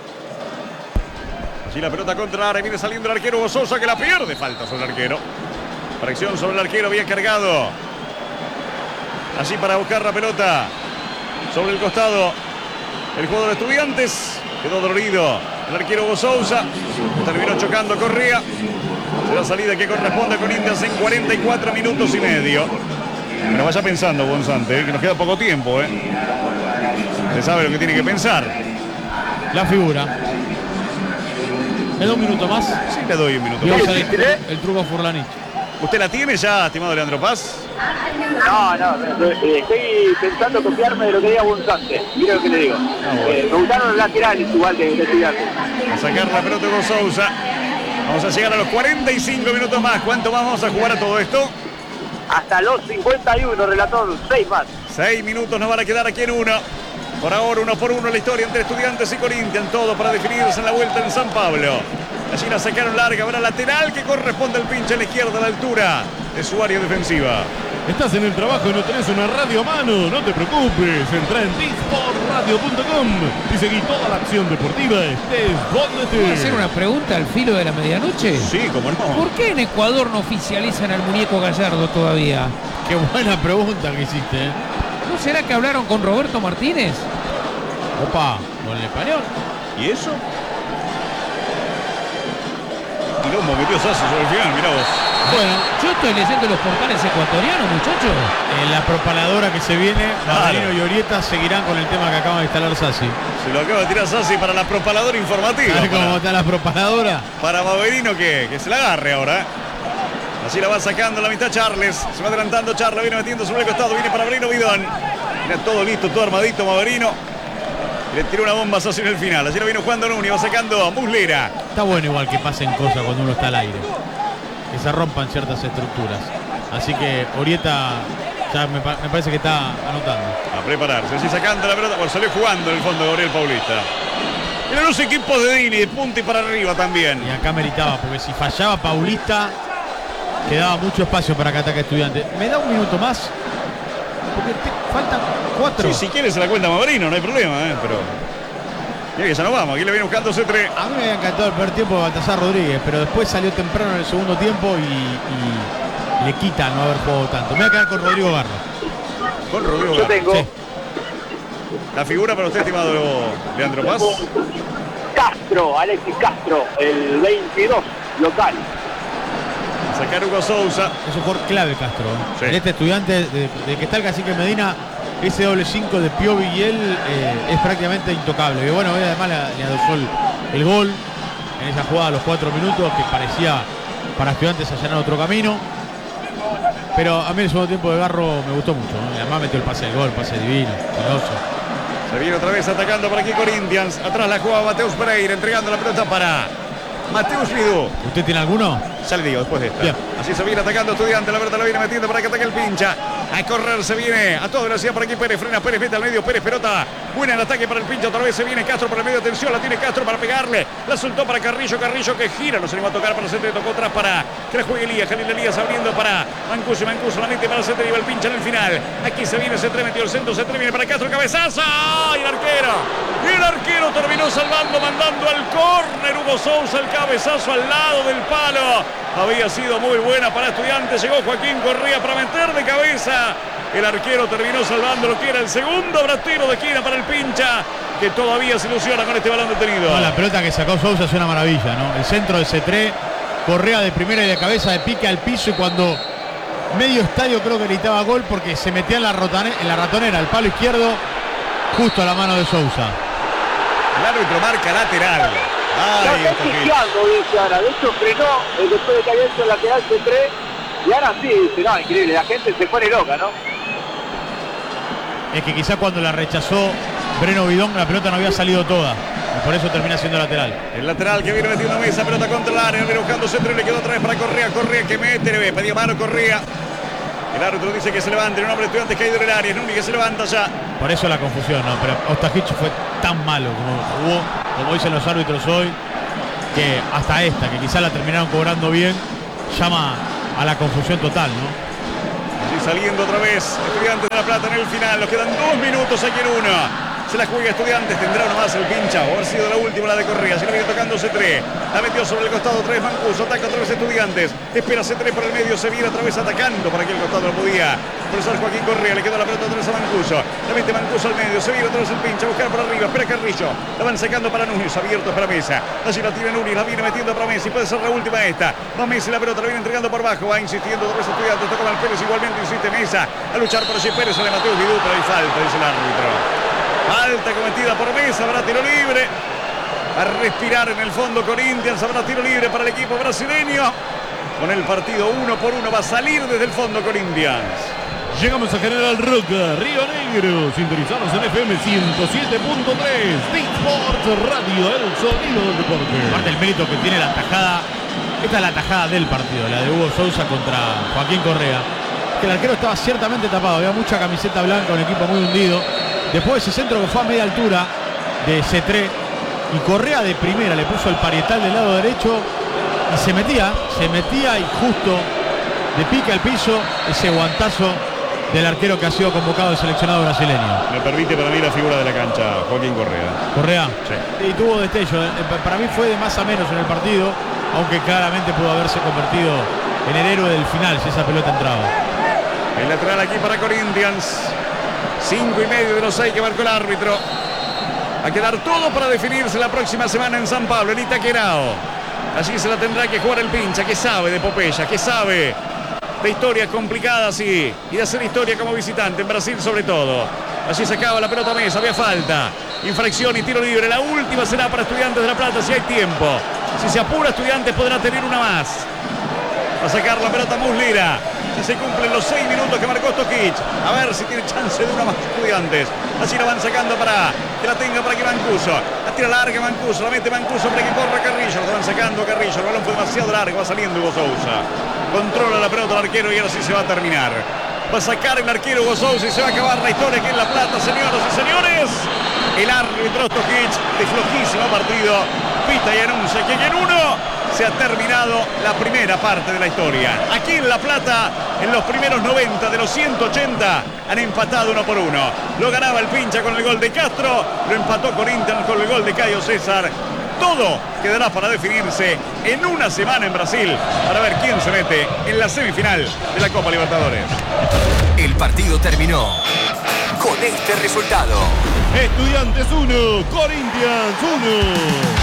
Allí la pelota contra el área, viene saliendo el arquero Hugo Sousa que la pierde. Falta sobre el arquero. Fracción sobre el arquero, bien cargado. Allí para buscar la pelota. Sobre el costado, el jugador de Estudiantes. Quedó dolorido el arquero Hugo Sousa. Terminó chocando Correa. Será salida que corresponde con Corinthians en cuarenta y cuatro minutos y medio. Pero vaya pensando, Gonzante, ¿eh? Que nos queda poco tiempo. ¿eh? Se sabe lo que tiene que pensar. La figura. ¿Le da un minuto más? Sí, le doy un minuto Y más. vamos a ver el, el truco Furlanich. ¿Usted la tiene ya, estimado Leandro Paz? No, no, eh, estoy pensando copiarme de lo que diga González. Mira lo que le digo. Eh, me gustaron los laterales igual de, de Estudiantes. A sacar la pelota con Sousa. Vamos a llegar a los cuarenta y cinco minutos más. ¿Cuánto más vamos a jugar a todo esto? Hasta los cincuenta y uno, relator, seis más. Seis minutos nos van a quedar aquí en uno. Por ahora uno por uno la historia entre Estudiantes y Corinthians. Todo para definirse en la vuelta en San Pablo. Allí la sacaron larga, habrá lateral que corresponde al pinche a la izquierda a la altura de su área defensiva. Estás en el trabajo y no tenés una radio a mano, no te preocupes. Entrá en disport radio punto com y seguí toda la acción deportiva. Estés donde ¿Puedo hacer estés. una pregunta al filo de la medianoche? Sí, cómo no. ¿Por qué en Ecuador no oficializan al muñeco Gallardo todavía? Qué buena pregunta que hiciste, ¿eh? ¿No será que hablaron con Roberto Martínez? Opa, con el español. ¿Y eso? Quilombo metió Sassi sobre el final, mirá vos. Bueno, Yo estoy leyendo los portales ecuatorianos, muchachos. en la propaladora que se viene, Claro. Maverino y Orieta seguirán con el tema que acaba de instalar Sassi. Se lo acaba de tirar Sassi para la propaladora informativa. ¿Sabes cómo Para, está la propaladora? para Maverino que, que se la agarre ahora. Así la va sacando la mitad Charles. Se va adelantando Charles, viene metiendo sobre el costado. Viene para Brino Bidón. Mira todo listo, todo armadito Maverino. Le tiró una bomba a Sassi en el final. Allí lo vino jugando Nuni, va sacando a Muslera. Está bueno igual que pasen cosas cuando uno está al aire. Que se rompan ciertas estructuras. Así que Orieta ya me, pa- me parece que está anotando. A prepararse, así sacando la pelota. Bueno, salió jugando en el fondo Gabriel Paulista. Mira los equipos de Dini, de punta y para arriba también. Y acá meritaba, porque si fallaba Paulista, quedaba mucho espacio para que ataque Estudiante. ¿Me da un minuto más? Porque te- faltan cuatro. Sí, si quiere se la cuenta Maverino, no hay problema, ¿eh? Pero. Mira que ya nos vamos, aquí le viene buscando C tres. A mí me había encantado el primer tiempo de Baltasar Rodríguez, pero después salió temprano en el segundo tiempo y, y le quita no haber jugado tanto. Me voy a quedar con Rodrigo Garro. Con Rodrigo Yo Garro. tengo Sí. La figura para usted, estimado Leandro Paz. Castro, Alexis Castro, el veintidós local. A sacar Hugo Sousa. Es un jugador clave Castro. ¿eh? Sí. En este estudiante, de, de que está el cacique Medina, ese doble cinco de Piovi y él eh, es prácticamente intocable. Y bueno, él además le, le adosó el, el gol en esa jugada a los cuatro minutos que parecía para Estudiantes allanar otro camino. Pero a mí el segundo tiempo de Garro me gustó mucho. ¿no? Y además metió el pase del gol, pase divino, filoso. Se viene otra vez atacando por aquí Corinthians. Atrás la juega Mateus Pereira, entregando la pelota para Mateus Vidú. ¿Usted tiene alguno? Ya le digo, después de esta. Bien. Así se viene atacando Estudiante, la pelota la viene metiendo para que ataque el pincha. A correr se viene a toda velocidad por aquí Pérez, frena Pérez, mete al medio Pérez, pelota buena el ataque para el pincha, otra vez se viene Castro por el medio, atención, la tiene Castro para pegarle, la soltó para Carrillo, Carrillo que gira, no se le va a tocar para el centro, tocó atrás para que la juegue Elías, Jalil Elías abriendo para Mancuso, y Mancuso la mete para el centro y va el pincha en el final. Aquí se viene C tres, metió el centro, C tres viene para Castro, cabezazo, y el arquero, y el arquero terminó salvando, mandando al córner Hugo Sousa, el cabezazo al lado del palo. Había sido muy buena para Estudiantes. Llegó Joaquín Correa para meter de cabeza. El arquero terminó salvando lo que era el segundo bratero de esquina para el pincha, que todavía se ilusiona con este balón detenido. No, la pelota que sacó Sousa es una maravilla, ¿no? El centro de C tres, Correa de primera y de cabeza de pique al piso, y cuando medio estadio creo que gritaba gol porque se metía en la, rotane- en la ratonera, el palo izquierdo, justo a la mano de Sousa. El árbitro marca lateral. Ya Ay, está esto que- piqueando, dice ahora. De hecho, frenó eh, después de que había hecho el lateral C tres. Y ahora sí, dice, no, increíble. La gente se pone loca, ¿no? Es que quizá cuando la rechazó Breno Bidón la pelota no había salido toda. Y por eso termina siendo lateral. El lateral que viene metiendo Mesa, pelota contra el área, viene buscando centro y le quedó otra vez para Correa. Correa que mete, le ve, pedía mano Correa. El árbitro dice que se levante, un hombre de Estudiantes caído en el área, es Núñez que se levanta ya. Por eso la confusión, ¿no? Pero Ostajic fue tan malo como jugó, como dicen los árbitros hoy, que hasta esta, que quizás la terminaron cobrando bien, llama a la confusión total, ¿no? Así saliendo otra vez Estudiantes de La Plata en el final, nos quedan dos minutos aquí en uno. Se la juega Estudiantes, tendrá una más el pincha, o haber sido la última la de Correa, se la viene tocando C tres, la metió sobre el costado otra vez Mancuso, ataca otra vez Estudiantes, espera C tres por el medio, se viene otra vez atacando, para que el costado no podía profesor Joaquín Correa, le quedó la pelota otra vez a Mancuso, la mete Mancuso al medio, se viene otra vez el pincha, a buscar por arriba, espera Carrillo, la van sacando para Núñez, abierto para Mesa, allí la tira Núñez, la viene metiendo para Messi, puede ser la última esta, va Messi, la pelota la viene entregando por bajo, va insistiendo otra vez Estudiantes, toca Mal Pérez, igualmente insiste Mesa, a luchar por allí Pérez, le Mateus Vidú, pero hay falta, dice el árbitro. Falta cometida por Mesa, habrá tiro libre. A respirar en el fondo Corinthians, habrá tiro libre para el equipo brasileño. Con el partido uno por uno va a salir desde el fondo Corinthians. Llegamos a General Roca, Río Negro, sintonizados en F M ciento siete punto tres, Sports Radio, el sonido del deporte. Aparte el mérito que tiene la tajada, esta es la tajada del partido, la de Hugo Sousa contra Joaquín Correa. Que el arquero estaba ciertamente tapado, había mucha camiseta blanca, un equipo muy hundido. Después de ese centro que fue a media altura de C tres y Correa de primera le puso el parietal del lado derecho y se metía, se metía y justo de pique al piso ese guantazo del arquero que ha sido convocado del seleccionado brasileño. Me permite para mí la figura de la cancha, Joaquín Correa. Correa, sí. Y tuvo destello, para mí fue de más a menos en el partido, aunque claramente pudo haberse convertido en el héroe del final si esa pelota entraba. El lateral aquí para Corinthians. Cinco y medio de los seis que marcó el árbitro. Va a quedar todo para definirse la próxima semana en San Pablo, en Itaquerao. Allí se la tendrá que jugar el pincha, que sabe de Popeya, que sabe de historias complicadas y, y de hacer historia como visitante, en Brasil sobre todo. Allí se acaba la pelota Mesa, había falta. Infracción y tiro libre. La última será para Estudiantes de La Plata si hay tiempo. Si se apura Estudiantes podrá tener una más. Va a sacar la pelota Muslera. Si se cumplen los seis minutos que marcó Ostojic. A ver si tiene chance de una más Estudiantes. Así la van sacando para que la tenga para que Mancuso. La tira larga Mancuso. La mete Mancuso para que corra Carrillo. La van sacando Carrillo. El balón fue demasiado largo. Va saliendo Hugo Sousa. Controla la pelota el arquero y ahora sí se va a terminar. Va a sacar el arquero Hugo Sousa y se va a acabar la historia aquí en La Plata, señoras y señores. El árbitro Ostojic de flojísimo partido pita y anuncia que en uno se ha terminado la primera parte de la historia. Aquí en La Plata, en los primeros noventa de los ciento ochenta, han empatado uno por uno. Lo ganaba el pincha con el gol de Castro, lo empató Corinthians con el gol de Caio César. Todo quedará para definirse en una semana en Brasil para ver quién se mete en la semifinal de la Copa Libertadores. El partido terminó con este resultado. Estudiantes uno, Corinthians uno.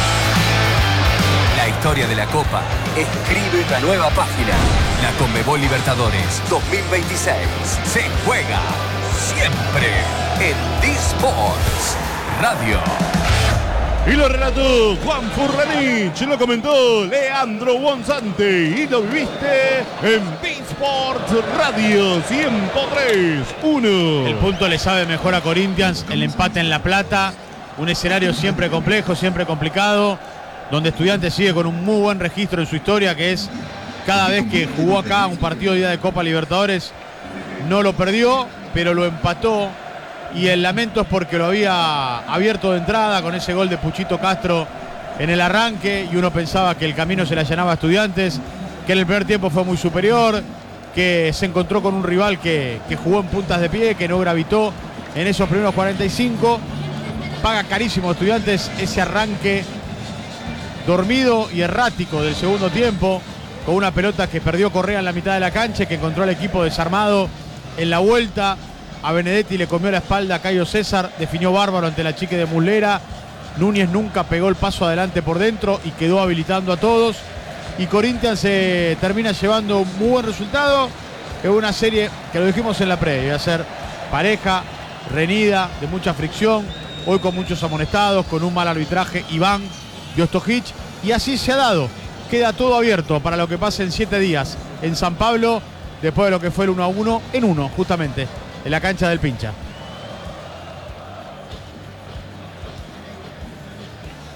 La historia de la Copa escribe una nueva página. La Conmebol Libertadores dos mil veintiséis se juega siempre en D-Sports Radio. Y lo relató Juan Furlanich, lo comentó Leandro Bonzante y lo viviste en D-Sports Radio ciento tres uno. El punto le sabe mejor a Corinthians, el empate en La Plata, un escenario siempre complejo, siempre complicado, donde Estudiantes sigue con un muy buen registro en su historia, que es cada vez que jugó acá un partido de día de Copa Libertadores, no lo perdió, pero lo empató. Y el lamento es porque lo había abierto de entrada con ese gol de Puchito Castro en el arranque y uno pensaba que el camino se le allanaba a Estudiantes, que en el primer tiempo fue muy superior, que se encontró con un rival que, que jugó en puntas de pie, que no gravitó en esos primeros cuarenta y cinco. Paga carísimo Estudiantes ese arranque dormido y errático del segundo tiempo, con una pelota que perdió Correa en la mitad de la cancha, que encontró al equipo desarmado en la vuelta. A Benedetti le comió la espalda a Caio César, definió bárbaro ante la chique de Muslera. Núñez nunca pegó el paso adelante por dentro y quedó habilitando a todos. Y Corinthians se eh, termina llevando un muy buen resultado. Es una serie que lo dijimos en la previa, iba a ser pareja, reñida, de mucha fricción. Hoy con muchos amonestados, con un mal arbitraje, Iván de Ostojic. Y así se ha dado. Queda todo abierto para lo que pase en siete días en San Pablo, después de lo que fue el uno a uno en uno, justamente, en la cancha del pincha.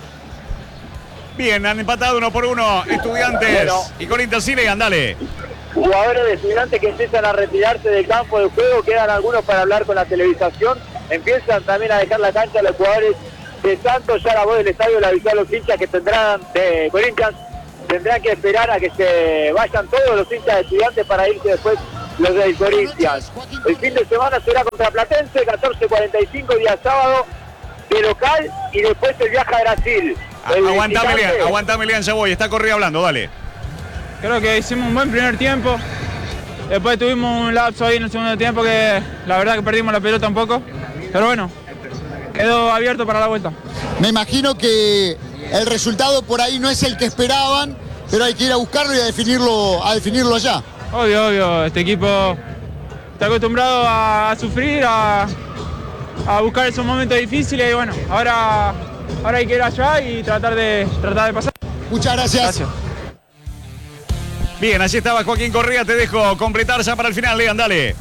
Bien, han empatado uno por uno Estudiantes Bueno. y Corinthians. Sí, Lean, dale. Jugadores de Estudiantes que empiezan a retirarse del campo de juego, quedan algunos para hablar con la televisación, empiezan también a dejar la cancha los jugadores de Santos. Ya la voz del estadio le avisó a los hinchas que tendrán de Corinthians, tendrán que esperar a que se vayan todos los hinchas de Estudiantes para irse después los del Corinthians. El fin de semana será contra Platense, catorce cuarenta y cinco, día sábado, de local, y después el viaje a Brasil. El Aguantame, visitante- Lean, aguantame, Lean, ya voy. Está Correa hablando, dale. Creo que hicimos un buen primer tiempo. Después tuvimos un lapso ahí en el segundo tiempo que la verdad que perdimos la pelota un poco. Pero bueno, quedó abierto para la vuelta. Me imagino que el resultado por ahí no es el que esperaban, pero hay que ir a buscarlo y a definirlo, a definirlo allá. Obvio, obvio, este equipo está acostumbrado a, a sufrir, a, a buscar esos momentos difíciles y bueno, ahora, ahora hay que ir allá y tratar de, tratar de pasar. Muchas gracias. Gracias. Bien, allí estaba Joaquín Correa. Te dejo completar ya para el final, Lean, dale.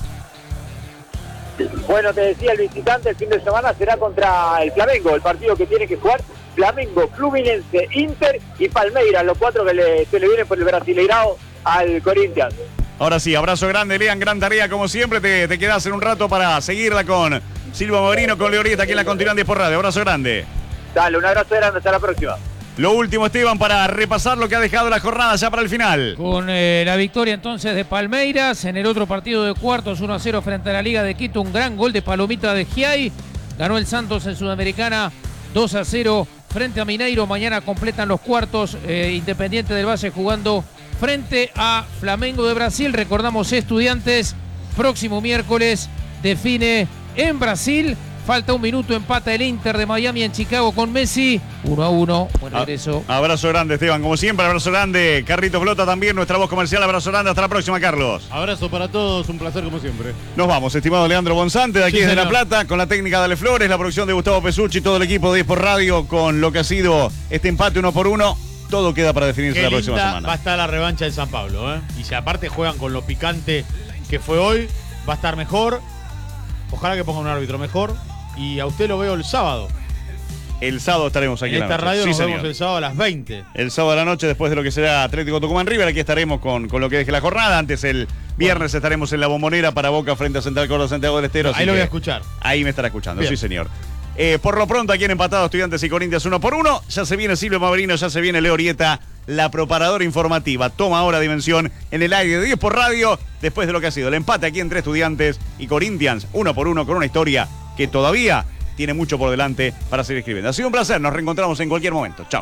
Bueno, te decía, el visitante el fin de semana será contra el Flamengo, el partido que tiene que jugar Flamengo, Fluminense, Inter y Palmeiras, los cuatro que le, se le vienen por el Brasileirao al Corinthians. Ahora sí, abrazo grande, Lean, gran tarea como siempre. Te, te quedás en un rato para seguirla con Silvio Moverino, con Leorieta aquí en la Continental por Radio. Abrazo grande. Dale, un abrazo grande, hasta la próxima. Lo último, Esteban, para repasar lo que ha dejado la jornada ya para el final. Con eh, la victoria entonces de Palmeiras en el otro partido de cuartos, uno a cero frente a la Liga de Quito, un gran gol de Palomita de Giai. Ganó el Santos en Sudamericana dos a cero frente a Mineiro. Mañana completan los cuartos, eh, Independiente del Valle jugando frente a Flamengo de Brasil. Recordamos, Estudiantes, próximo miércoles define en Brasil. Falta un minuto, empata el Inter de Miami en Chicago con Messi. uno a uno, buen regreso. A- abrazo grande, Esteban. Como siempre, abrazo grande. Carlitos Flota también, nuestra voz comercial. Abrazo grande. Hasta la próxima, Carlos. Abrazo para todos, un placer como siempre. Nos vamos, estimado Leandro Bonzante, de aquí Sí, desde La señor. Plata, con la técnica de Ale Flores, la producción de Gustavo Pesucci, todo el equipo de Sport Radio, con lo que ha sido este empate uno por uno. Todo queda para definirse Qué la próxima linda semana. va a estar la revancha en San Pablo, ¿eh? Y si aparte juegan con lo picante que fue hoy, va a estar mejor. Ojalá que ponga un árbitro mejor. Y a usted lo veo el sábado. El sábado estaremos aquí En en la esta noche. radio Sí, nos señor. vemos el sábado a las veinte. El sábado a la noche, después de lo que será Atlético Tucumán River, aquí estaremos con, con lo que deje la jornada. Antes, el viernes, estaremos en la Bombonera para Boca frente a Central Córdoba Santiago del Estero. así Ahí lo voy que a escuchar. Ahí me estará escuchando, Bien. sí, señor. Eh, por lo pronto, aquí en empatado Estudiantes y Corinthians uno por uno. Ya se viene Silvio Maverino, ya se viene Leo Orieta, la preparadora informativa. Toma ahora dimensión en el aire de diez por radio, después de lo que ha sido el empate aquí entre Estudiantes y Corinthians, uno por uno, con una historia que todavía tiene mucho por delante para seguir escribiendo. Ha sido un placer, nos reencontramos en cualquier momento. Chao.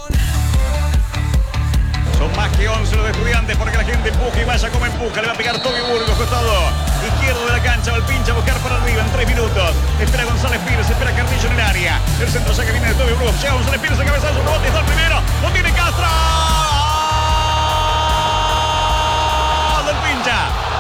Son más que once los de Estudiantes porque la gente empuja y vaya como empuja. Le va a pegar Toby Burgos, costado izquierdo de la cancha. Va el pincha a buscar para arriba en tres minutos. Espera González Pires, espera Carrillo en el área. El centro saque viene de Toby Burgos. Llega González Pires, a cabezazo, rebote, está el primero. Lo tiene Castro. ¡Gol del pincha!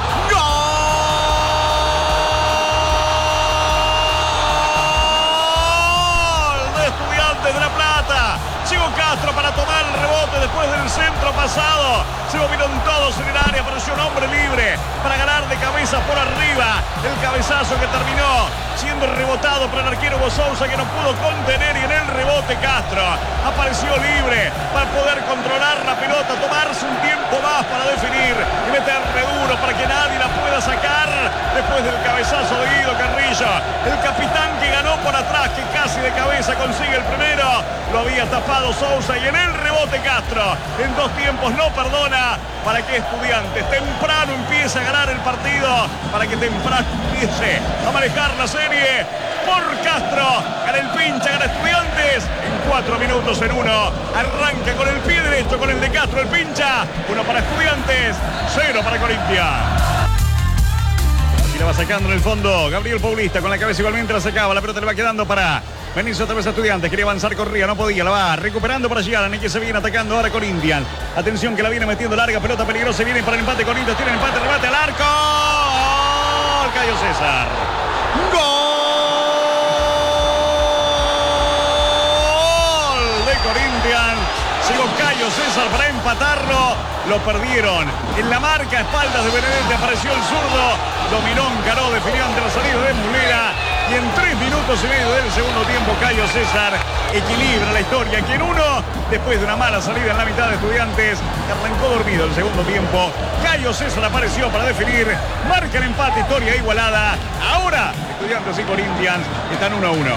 De La Plata, llegó Castro para tomar el rebote después del centro pasado, se movieron todos en el área, apareció un hombre libre para ganar de cabeza por arriba, el cabezazo que terminó siendo rebotado por el arquero Bosousa, que no pudo contener, y en el rebote Castro apareció libre para poder controlar la pelota, tomarse un tiempo más para definir y meterle duro para que nadie la pueda sacar después del cabezazo de Guido Carrillo, el capitán que ganó por atrás, que casi de cabeza consigue el primero, lo había tapado Sousa, y en el rebote Castro en dos tiempos no perdona para que Estudiantes temprano empiece a ganar el partido, para que temprano empiece a manejar la serie. Por Castro, gana el pincha, gana Estudiantes en cuatro minutos en uno. Arranca con el pie derecho, con el de Castro el pincha. Uno para Estudiantes, cero para Corinthians. Y la va sacando en el fondo Gabriel Paulista, con la cabeza igualmente la sacaba. La pelota le va quedando para venirse otra vez a Estudiantes. Quería avanzar, corría, no podía. La va recuperando para Giaran, y que se viene atacando ahora Corinthians. Atención que la viene metiendo larga, pelota peligrosa. Viene para el empate Corinthians, tiene el empate, remate al arco. ¡Gol! Cayo César. ¡Gol de Corinthians! Llegó Cayo César para empatarlo. Lo perdieron en la marca, a espaldas de Benedetti apareció el zurdo. Dominó, encaró, definió ante la salida de Mulera. Y en tres minutos minutos y medio del segundo tiempo, Cayo César equilibra la historia. Que en uno, después de una mala salida en la mitad de Estudiantes, que arrancó dormido el segundo tiempo, Cayo César apareció para definir. Marca el empate, historia igualada. Ahora, Estudiantes y Corinthians están uno a uno.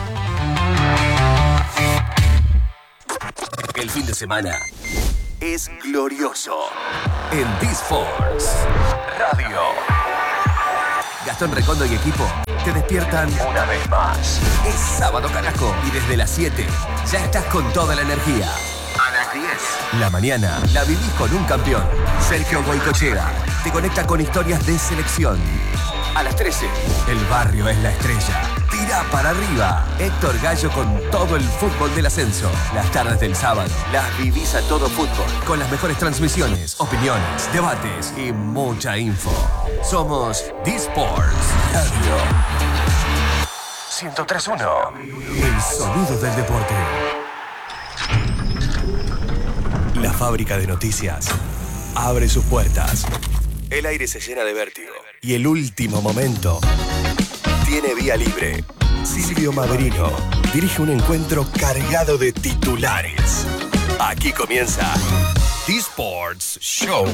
El fin de semana es glorioso en D-Sports Radio. Gastón Recondo y equipo te despiertan una vez más. Es sábado, carajo, y desde las siete ya estás con toda la energía. A las diez, la mañana la vivís con un campeón. Sergio Goicochea te conecta con historias de selección. A las trece, el barrio es la estrella. Tira para arriba. Héctor Gallo con todo el fútbol del ascenso. Las tardes del sábado las vivís a todo fútbol, con las mejores transmisiones, opiniones, debates y mucha info. Somos D-Sports Radio. ciento tres punto uno. El sonido del deporte. La fábrica de noticias abre sus puertas. El aire se llena de vértigo. Y el último momento tiene vía libre. Silvio Maverino dirige un encuentro cargado de titulares. Aquí comienza D-Sports Show.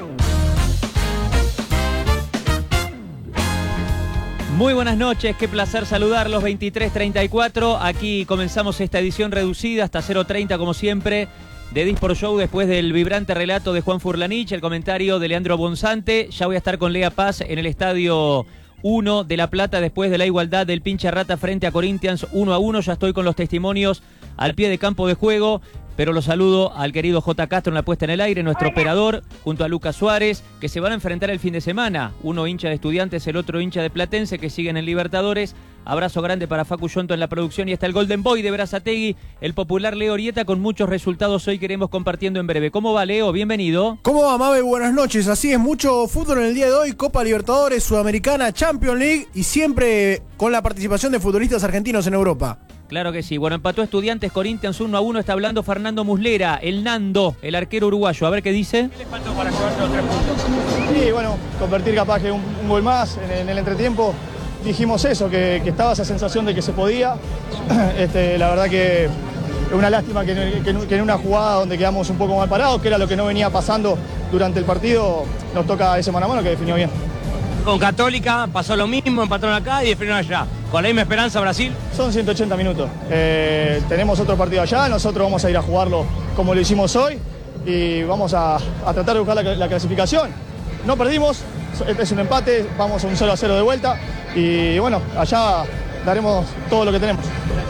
Muy buenas noches, qué placer saludarlos, veintitrés treinta y cuatro. Aquí comenzamos esta edición reducida hasta cero treinta como siempre de D-Sports Show, después del vibrante relato de Juan Furlanich, el comentario de Leandro Bonzante. Ya voy a estar con Lea Paz en el estadio uno de La Plata después de la igualdad del Pincha Rata frente a Corinthians uno a uno. Ya estoy con los testimonios al pie de campo de juego, pero lo saludo al querido J. Castro en la puesta en el aire, nuestro operador, junto a Lucas Suárez, que se van a enfrentar el fin de semana. Uno hincha de Estudiantes, el otro hincha de Platense, que siguen en Libertadores. Abrazo grande para Facu Yonto en la producción y hasta el Golden Boy de Berazategui, el popular Leo Orieta, con muchos resultados hoy queremos compartiendo en breve. ¿Cómo va, Leo? Bienvenido. ¿Cómo va, Mabe? Buenas noches. Así es, mucho fútbol en el día de hoy, Copa Libertadores, Sudamericana, Champions League y siempre con la participación de futbolistas argentinos en Europa. Claro que sí. Bueno, empató Estudiantes, Corinthians uno a uno. Está hablando Fernando Muslera, el Nando, el arquero uruguayo. A ver qué dice. ¿Qué le faltó para llevarse los tres puntos? Sí, bueno, convertir capaz que un, un gol más en, en el entretiempo. Dijimos eso, que, que estaba esa sensación de que se podía. Este, la verdad que es una lástima que, que, que en una jugada donde quedamos un poco mal parados, que era lo que no venía pasando durante el partido, nos toca ese mano a mano que definió bien. Con Católica pasó lo mismo, empataron acá y definieron allá. ¿Con la misma esperanza Brasil? Son ciento ochenta minutos. Eh, tenemos otro partido allá, nosotros vamos a ir a jugarlo como lo hicimos hoy y vamos a, a tratar de buscar la, la clasificación. No perdimos, este es un empate, vamos a un cero a cero de vuelta y bueno, allá daremos todo lo que tenemos.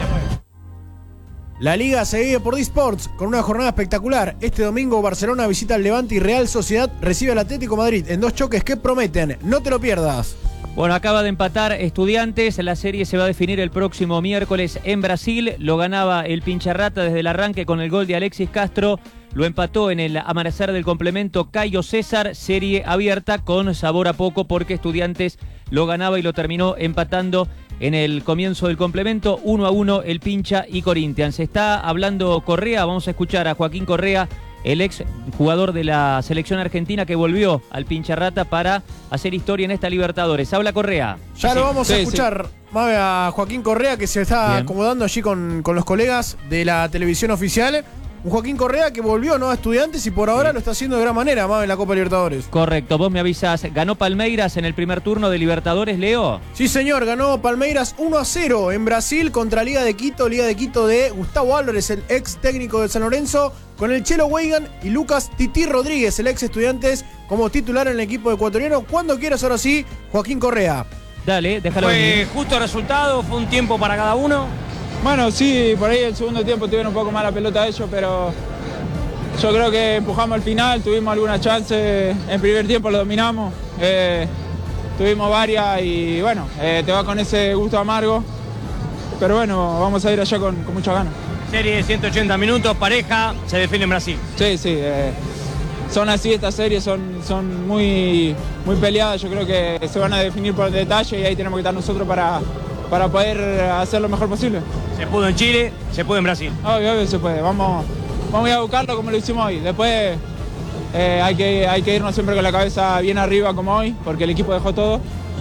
La Liga se vive por D-Sports con una jornada espectacular. Este domingo Barcelona visita al Levante y Real Sociedad recibe al Atlético Madrid en dos choques que prometen. No te lo pierdas. Bueno, acaba de empatar Estudiantes. La serie se va a definir el próximo miércoles en Brasil. Lo ganaba el Pincharrata desde el arranque con el gol de Alexis Castro. Lo empató en el amanecer del complemento Cayo César. Serie abierta con sabor a poco porque Estudiantes lo ganaba y lo terminó empatando en el comienzo del complemento. Uno a uno el Pincha y Corinthians. Está hablando Correa. Vamos a escuchar a Joaquín Correa, el ex jugador de la selección argentina que volvió al Pincharrata para hacer historia en esta Libertadores. Habla Correa. Ya sí, lo vamos sí, a escuchar, sí. Mabe, a Joaquín Correa, que se está Bien. acomodando allí con, con los colegas de la televisión oficial. Un Joaquín Correa que volvió, ¿no?, a Estudiantes y por ahora sí. lo está haciendo de gran manera, Mabe, en la Copa Libertadores. Correcto, vos me avisás. ¿Ganó Palmeiras en el primer turno de Libertadores, Leo? Sí, señor, ganó Palmeiras uno a cero en Brasil contra Liga de Quito. Liga de Quito de Gustavo Álvarez, el ex técnico de San Lorenzo, con el Chelo Weigan y Lucas Tití Rodríguez, el ex Estudiantes, como titular en el equipo ecuatoriano. Cuando quieras, ahora sí, Joaquín Correa. Dale, déjalo Fue venir. Justo resultado, fue un tiempo para cada uno. Bueno, sí, por ahí el segundo tiempo tuvieron un poco más la pelota ellos, pero yo creo que empujamos al final, tuvimos alguna chance, en primer tiempo lo dominamos, eh, tuvimos varias y bueno, eh, te va con ese gusto amargo, pero bueno, vamos a ir allá con, con muchas ganas. Serie de ciento ochenta minutos, pareja, se define en Brasil. Sí, sí, eh, son así estas series, son, son muy, muy peleadas, yo creo que se van a definir por el detalle y ahí tenemos que estar nosotros para, para poder hacer lo mejor posible. Se pudo en Chile, se pudo en Brasil. Obvio, obvio se puede, vamos... Vamos a ir a buscarlo como lo hicimos hoy. Después eh, hay, que, hay que irnos siempre con la cabeza bien arriba como hoy, porque el equipo dejó todo.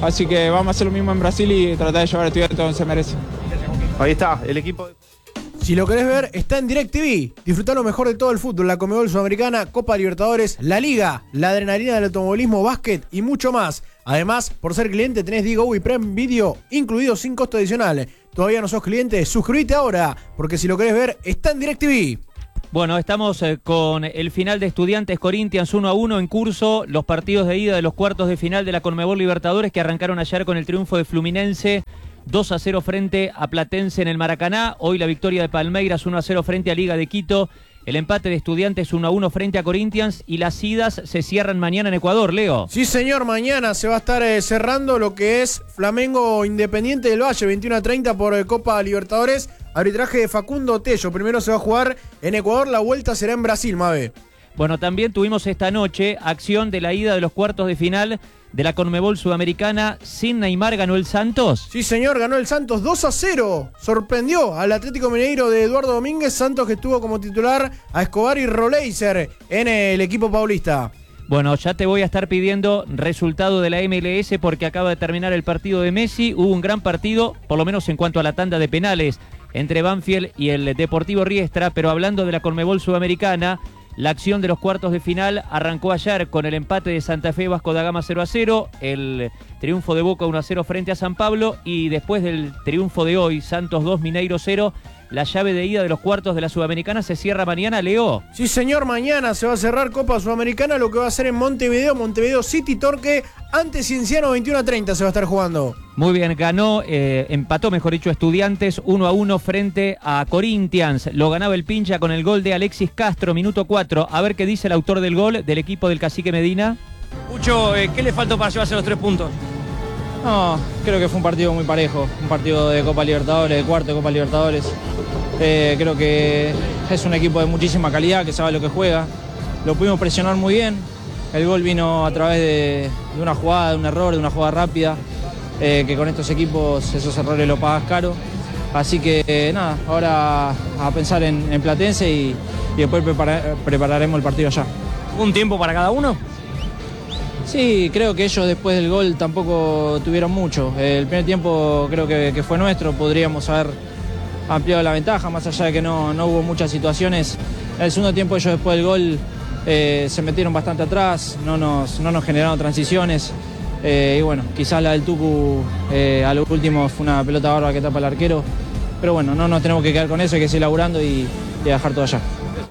Así que vamos a hacer lo mismo en Brasil y tratar de llevar a Estudiantes donde se merece. Ahí está, el equipo. Si lo querés ver, está en DirecTV. Disfrutá lo mejor de todo el fútbol, la Conmebol Sudamericana, Copa Libertadores, la Liga, la adrenalina del automovilismo, básquet y mucho más. Además, por ser cliente tenés Digo y Prime Video incluidos sin costo adicional. ¿Todavía no sos cliente? Suscríbete ahora, porque si lo querés ver, está en DirecTV. Bueno, estamos eh, con el final de Estudiantes Corinthians uno a uno en curso, los partidos de ida de los cuartos de final de la Conmebol Libertadores que arrancaron ayer con el triunfo de Fluminense dos a cero frente a Platense en el Maracaná, hoy la victoria de Palmeiras uno a cero frente a Liga de Quito, el empate de Estudiantes uno a uno frente a Corinthians y las idas se cierran mañana en Ecuador, Leo. Sí señor, mañana se va a estar eh, cerrando lo que es Flamengo Independiente del Valle, veintiuno a treinta por eh, Copa Libertadores. Arbitraje de Facundo Tello. Primero se va a jugar en Ecuador, la vuelta será en Brasil, Mabe. Bueno, también tuvimos esta noche acción de la ida de los cuartos de final de la Conmebol Sudamericana. Sin Neymar ganó el Santos. Sí, señor, ganó el Santos dos a cero. Sorprendió al Atlético Mineiro de Eduardo Domínguez. Santos que estuvo como titular a Escobar y Roleiser en el equipo paulista. Bueno, ya te voy a estar pidiendo resultado de la M L S porque acaba de terminar el partido de Messi. Hubo un gran partido, por lo menos en cuanto a la tanda de penales, entre Banfield y el Deportivo Riestra, pero hablando de la Conmebol Sudamericana, la acción de los cuartos de final arrancó ayer con el empate de Santa Fe Vasco da Gama cero a cero, el triunfo de Boca uno a cero frente a San Pablo y después del triunfo de hoy, Santos dos, Mineiro cero, la llave de ida de los cuartos de la Sudamericana se cierra mañana, Leo. Sí, señor, mañana se va a cerrar Copa Sudamericana, lo que va a ser en Montevideo, Montevideo City Torque, ante Cienciano veintiuno a treinta se va a estar jugando. Muy bien, ganó, eh, empató, mejor dicho, Estudiantes uno a uno frente a Corinthians. Lo ganaba el Pincha con el gol de Alexis Castro, minuto cuatro. A ver qué dice el autor del gol del equipo del Cacique Medina. Pucho, eh, ¿qué le faltó para llevarse los tres puntos? No, creo que fue un partido muy parejo, un partido de Copa Libertadores, de cuarto de Copa Libertadores. Eh, creo que es un equipo de muchísima calidad, que sabe lo que juega. Lo pudimos presionar muy bien. El gol vino a través de, de una jugada, de un error, de una jugada rápida, eh, que con estos equipos esos errores lo pagas caro. Así que eh, nada, ahora a pensar en, en Platense y, y después prepara, prepararemos el partido allá. ¿Un tiempo para cada uno? Sí, creo que ellos después del gol tampoco tuvieron mucho. El primer tiempo creo que, que fue nuestro, podríamos haber ampliado la ventaja, más allá de que no, no hubo muchas situaciones. En el segundo tiempo ellos después del gol eh, se metieron bastante atrás, no nos, no nos generaron transiciones. Eh, y bueno, quizás la del Tucu eh, a lo último fue una pelota barba que tapa el arquero. Pero bueno, no nos tenemos que quedar con eso, hay que seguir laburando y, y dejar todo allá.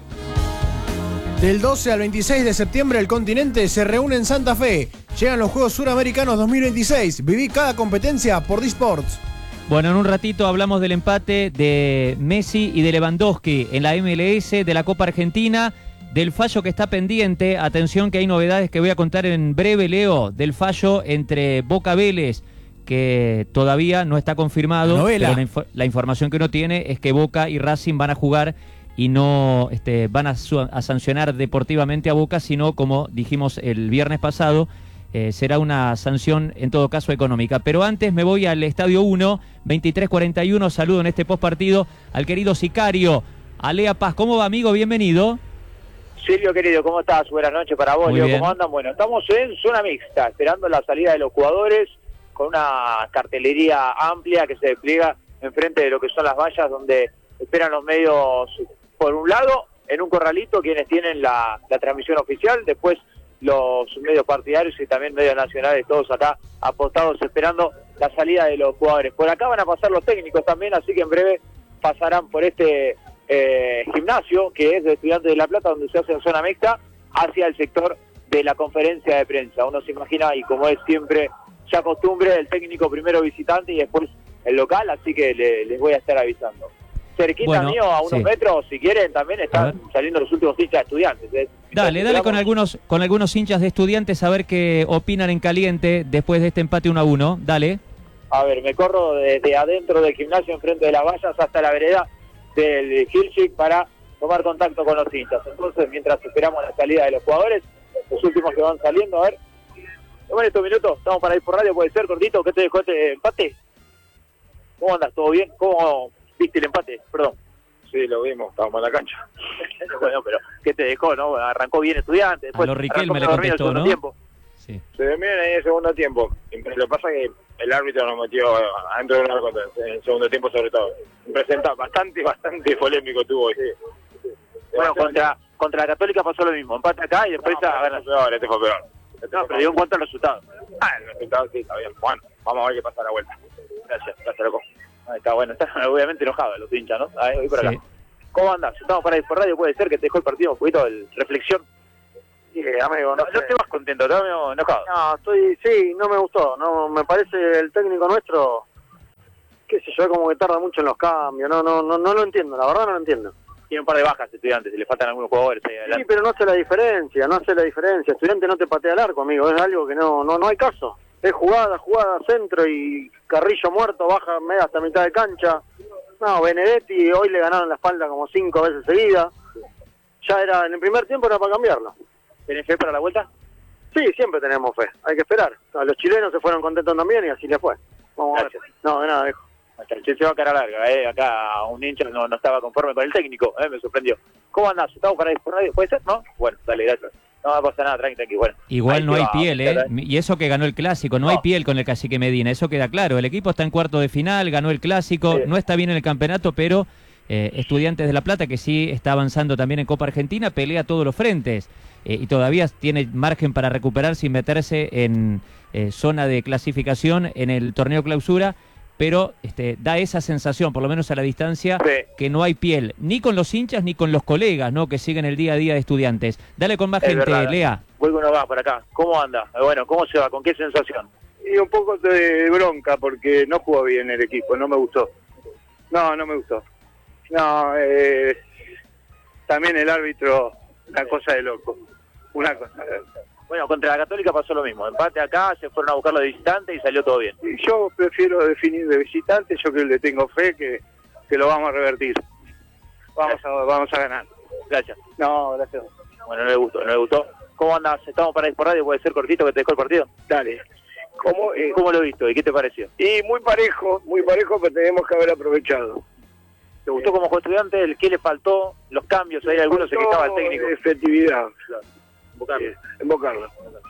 Del doce al veintiséis de septiembre el continente se reúne en Santa Fe. Llegan los Juegos Suramericanos dos mil veintiséis. Viví cada competencia por D-Sports. Bueno, en un ratito hablamos del empate de Messi y de Lewandowski en la M L S, de la Copa Argentina, del fallo que está pendiente. Atención que hay novedades que voy a contar en breve, Leo, del fallo entre Boca Vélez, que todavía no está confirmado. La novela. Pero la, inf- la información que uno tiene es que Boca y Racing van a jugar y no este, van a, su- a sancionar deportivamente a Boca, sino, como dijimos el viernes pasado, eh, será una sanción en todo caso económica. Pero antes me voy al Estadio uno, veintitrés cuarenta y uno, saludo en este postpartido al querido sicario, a Lea Paz. ¿Cómo va, amigo? Bienvenido. Silvio, querido, ¿cómo estás? Buenas noches para vos, Muy Leo, bien. ¿cómo andan? Bueno, estamos en zona mixta, esperando la salida de los jugadores, con una cartelería amplia que se despliega enfrente de lo que son las vallas, donde esperan los medios, por un lado, en un corralito, quienes tienen la, la transmisión oficial, después los medios partidarios y también medios nacionales, todos acá apostados esperando la salida de los jugadores. Por acá van a pasar los técnicos también, así que en breve pasarán por este eh, gimnasio, que es de Estudiantes de La Plata, donde se hace en zona mixta, hacia el sector de la conferencia de prensa. Uno se imagina, y como es siempre ya costumbre, el técnico primero visitante y después el local, así que le, les voy a estar avisando. Cerquita Bueno, mío, a unos sí. metros, si quieren, también A están ver. saliendo los últimos hinchas de Estudiantes. ¿eh? Dale, dale con algunos, con algunos hinchas de Estudiantes a ver qué opinan en caliente después de este empate uno a uno. Dale. A ver, me corro desde adentro del gimnasio, enfrente de las vallas, hasta la vereda del Hilschick para tomar contacto con los hinchas. Entonces, mientras esperamos la salida de los jugadores, los últimos que van saliendo, a ver. En estos minutos, estamos para ir por radio, puede ser, cortito, ¿qué te dejó este empate? ¿Cómo andas? ¿Todo bien? ¿Cómo viste el empate? Perdón. Sí, lo vimos, estábamos en la cancha. Bueno, pero ¿qué te dejó, no? Arrancó bien Estudiantes, después A lo Riquelme arrancó le dormido el contestó, segundo ¿no? tiempo. Sí. Se definen ahí en el segundo tiempo. Lo que pasa es que el árbitro nos metió adentro del arco en el segundo tiempo, sobre todo. Presenta bastante, bastante polémico tuvo. Sí. Bueno, contra, contra la Católica pasó lo mismo. Empate acá y después No, a ver. peor, este fue peor. No, pero dio en cuenta el resultado. Ah, el resultado sí, está bien. Bueno, vamos a ver qué pasa a la vuelta. Gracias, gracias, loco. Ahí está, bueno, están obviamente enojados los hinchas, ¿no? Ahí, voy por acá. Sí. ¿Cómo andás? Estamos para ir por radio, puede ser que te dejó el partido un poquito de reflexión. Sí, amigo, No, no, no sé. te vas contento, te vas medio enojado. No, estoy, sí, no me gustó, no, me parece el técnico nuestro, qué sé yo, como que tarda mucho en los cambios, no, no, no, no lo entiendo, la verdad no lo entiendo. Tiene un par de bajas Estudiantes, y le faltan algunos jugadores ahí Sí, adelante. pero no hace la diferencia, no hace la diferencia, Estudiante no te patea el arco, amigo, es algo que no, no, no hay caso. Es jugada, jugada, centro y Carrillo muerto, baja media hasta mitad de cancha. No, Benedetti hoy le ganaron la espalda como cinco veces seguidas. Ya era, en el primer tiempo era para cambiarlo. ¿Tenés fe para la vuelta? Sí, siempre tenemos fe, hay que esperar. A los chilenos se fueron contentos también y así les fue. Vamos a ver. No, de nada, viejo. Hasta el Che se va a cara larga, eh. Acá un hincha no, no estaba conforme con el técnico, eh, me sorprendió. ¿Cómo andás? ¿Estamos para ir por radio? ¿Puede ser? ¿No? Bueno, dale, gracias. No pasa nada, tranqui, tranqui, bueno. Igual Ahí no te hay va, piel, ¿eh? ¿eh? Y eso que ganó el Clásico, no, hay piel con el Cacique Medina, eso queda claro. El equipo está en cuarto de final, ganó el Clásico, Sí. no está bien en el campeonato, pero eh, Estudiantes de La Plata, que sí está avanzando también en Copa Argentina, pelea todos los frentes eh, y todavía tiene margen para recuperarse y meterse en eh, zona de clasificación en el torneo clausura. Pero este, da esa sensación, por lo menos a la distancia, Sí. que no hay piel, ni con los hinchas ni con los colegas, ¿no? Que siguen el día a día de Estudiantes. Dale con más Es gente, verdad. Lea. Vuelve uno va por acá. ¿Cómo anda? Eh, Bueno, ¿cómo se va? ¿Con qué sensación? Y un poco de bronca porque no jugó bien el equipo, no me gustó. No, no me gustó. No, eh, también el árbitro, una cosa de loco. Una cosa de loco. Bueno, contra la Católica pasó lo mismo. Empate acá, se fueron a buscarlo de visitante y salió todo bien. Y yo prefiero definir de visitante, yo que le tengo fe que, que lo vamos a revertir. Vamos a, vamos a ganar. Gracias. No, gracias. Bueno, no le gustó, no le gustó. ¿Cómo andás? ¿Estamos para ir por radio? ¿Puede ser cortito que te dejó el partido? Dale. ¿Cómo, eh, ¿Cómo lo viste y qué te pareció? Y muy parejo, muy parejo, pero tenemos que haber aprovechado. ¿Te gustó cómo jugó Estudiante? ¿El qué le faltó? ¿Los cambios? Hay algunos se quejaba el técnico. Efectividad. Invocarlo. Eh, invocarlo.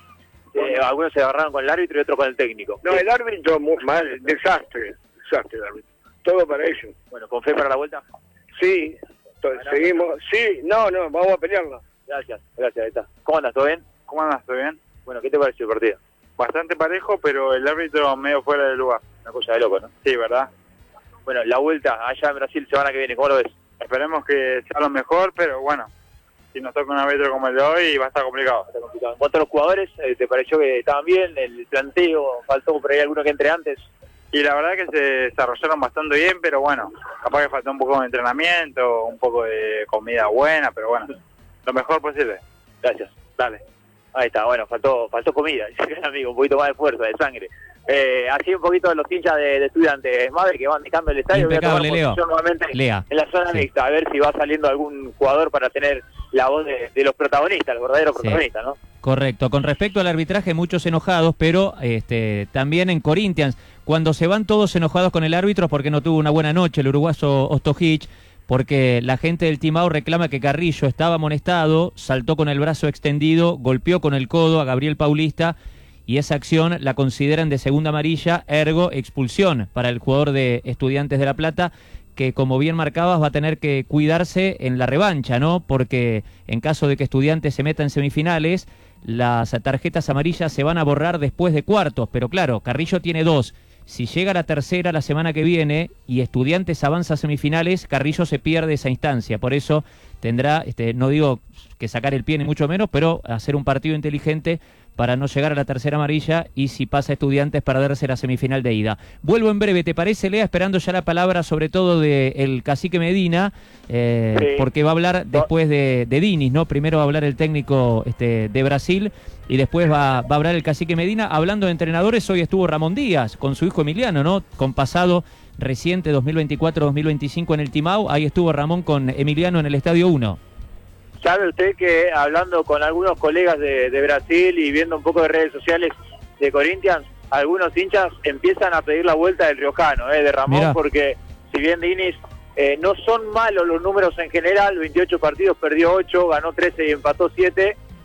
Eh, algunos se agarraron con el árbitro y otros con el técnico. No, el árbitro, muy mal, desastre, desastre el árbitro. Todo para ellos. Bueno, ¿con fe para la vuelta? Sí, to- seguimos, sí, no, no, vamos a pelearla. Gracias, gracias, ahí está. ¿Cómo andas? ¿Todo bien? ¿Cómo andas? ¿Todo bien? Bueno, ¿qué te pareció el partido? Bastante parejo, pero el árbitro medio fuera de lugar. Una cosa de loco, ¿no? Sí, ¿verdad? Bueno, la vuelta allá en Brasil semana que viene, ¿cómo lo ves? Esperemos que sea lo mejor, pero bueno, si nos toca un árbitro como el de hoy, va a estar complicado. Está complicado. En cuanto a los jugadores, eh, ¿te pareció que estaban bien? ¿El planteo faltó por ahí alguno que entre antes? Y la verdad que se desarrollaron bastante bien, pero bueno, capaz que faltó un poco de entrenamiento, un poco de comida buena, pero bueno, lo mejor posible. Gracias. Dale. Ahí está, bueno, faltó faltó comida, dice el amigo, un poquito más de fuerza, de sangre. Eh, así un poquito de los hinchas de, de Estudiantes, madre, que van de cambio el estadio. Voy a tomar Impecable, Leo. posición nuevamente Lea. en la zona Sí. mixta, a ver si va saliendo algún jugador para tener la voz de, de los protagonistas, los verdaderos Sí. protagonistas, ¿no? Correcto. Con respecto al arbitraje, muchos enojados, pero este, también en Corinthians, cuando se van todos enojados con el árbitro porque no tuvo una buena noche el uruguayo Ostojic, porque la gente del Timao reclama que Carrillo estaba amonestado, saltó con el brazo extendido, golpeó con el codo a Gabriel Paulista y esa acción la consideran de segunda amarilla, ergo expulsión para el jugador de Estudiantes de La Plata, que como bien marcabas va a tener que cuidarse en la revancha, ¿no? Porque en caso de que Estudiantes se meta en semifinales, las tarjetas amarillas se van a borrar después de cuartos, pero claro, Carrillo tiene dos. Si llega a la tercera la semana que viene y Estudiantes avanza a semifinales, Carrillo se pierde esa instancia. Por eso tendrá, este, no digo que sacar el pie ni mucho menos, pero hacer un partido inteligente para no llegar a la tercera amarilla y si pasa Estudiantes perderse la semifinal de ida. Vuelvo en breve, ¿te parece, Lea? Esperando ya la palabra sobre todo del Cacique Medina, eh, Sí. porque va a hablar después de, de Diniz, ¿no? Primero va a hablar el técnico este, de Brasil y después va, va a hablar el Cacique Medina. Hablando de entrenadores, hoy estuvo Ramón Díaz con su hijo Emiliano, ¿no? Con pasado reciente dos mil veinticuatro dos mil veinticinco en el Timao. Ahí estuvo Ramón con Emiliano en el Estadio uno. ¿Sabe usted que hablando con algunos colegas de, de Brasil y viendo un poco de redes sociales de Corinthians, algunos hinchas empiezan a pedir la vuelta del riojano, eh, de Ramón, Mirá. porque si bien Diniz eh, no son malos los números en general, veintiocho partidos, perdió ocho, ganó trece y empató siete,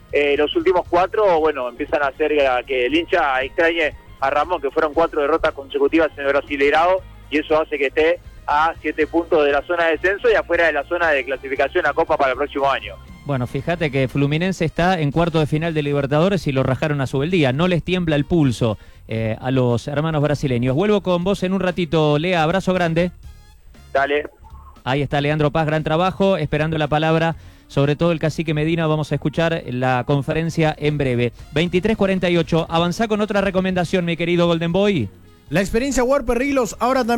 eh, los últimos cuatro, bueno, empiezan a hacer a que el hincha extrañe a Ramón, que fueron cuatro derrotas consecutivas en el Brasileirao, y eso hace que esté a siete puntos de la zona de descenso y afuera de la zona de clasificación a Copa para el próximo año. Bueno, fíjate que Fluminense está en cuarto de final de Libertadores y lo rajaron a su beldía. No les tiembla el pulso eh, a los hermanos brasileños. Vuelvo con vos en un ratito, Lea. Abrazo grande. Dale. Ahí está Leandro Paz, gran trabajo, esperando la palabra, sobre todo el cacique Medina. Vamos a escuchar la conferencia en breve. veintitrés cuarenta y ocho, avanzá con otra recomendación, mi querido Golden Boy. La experiencia Warper Rilos ahora también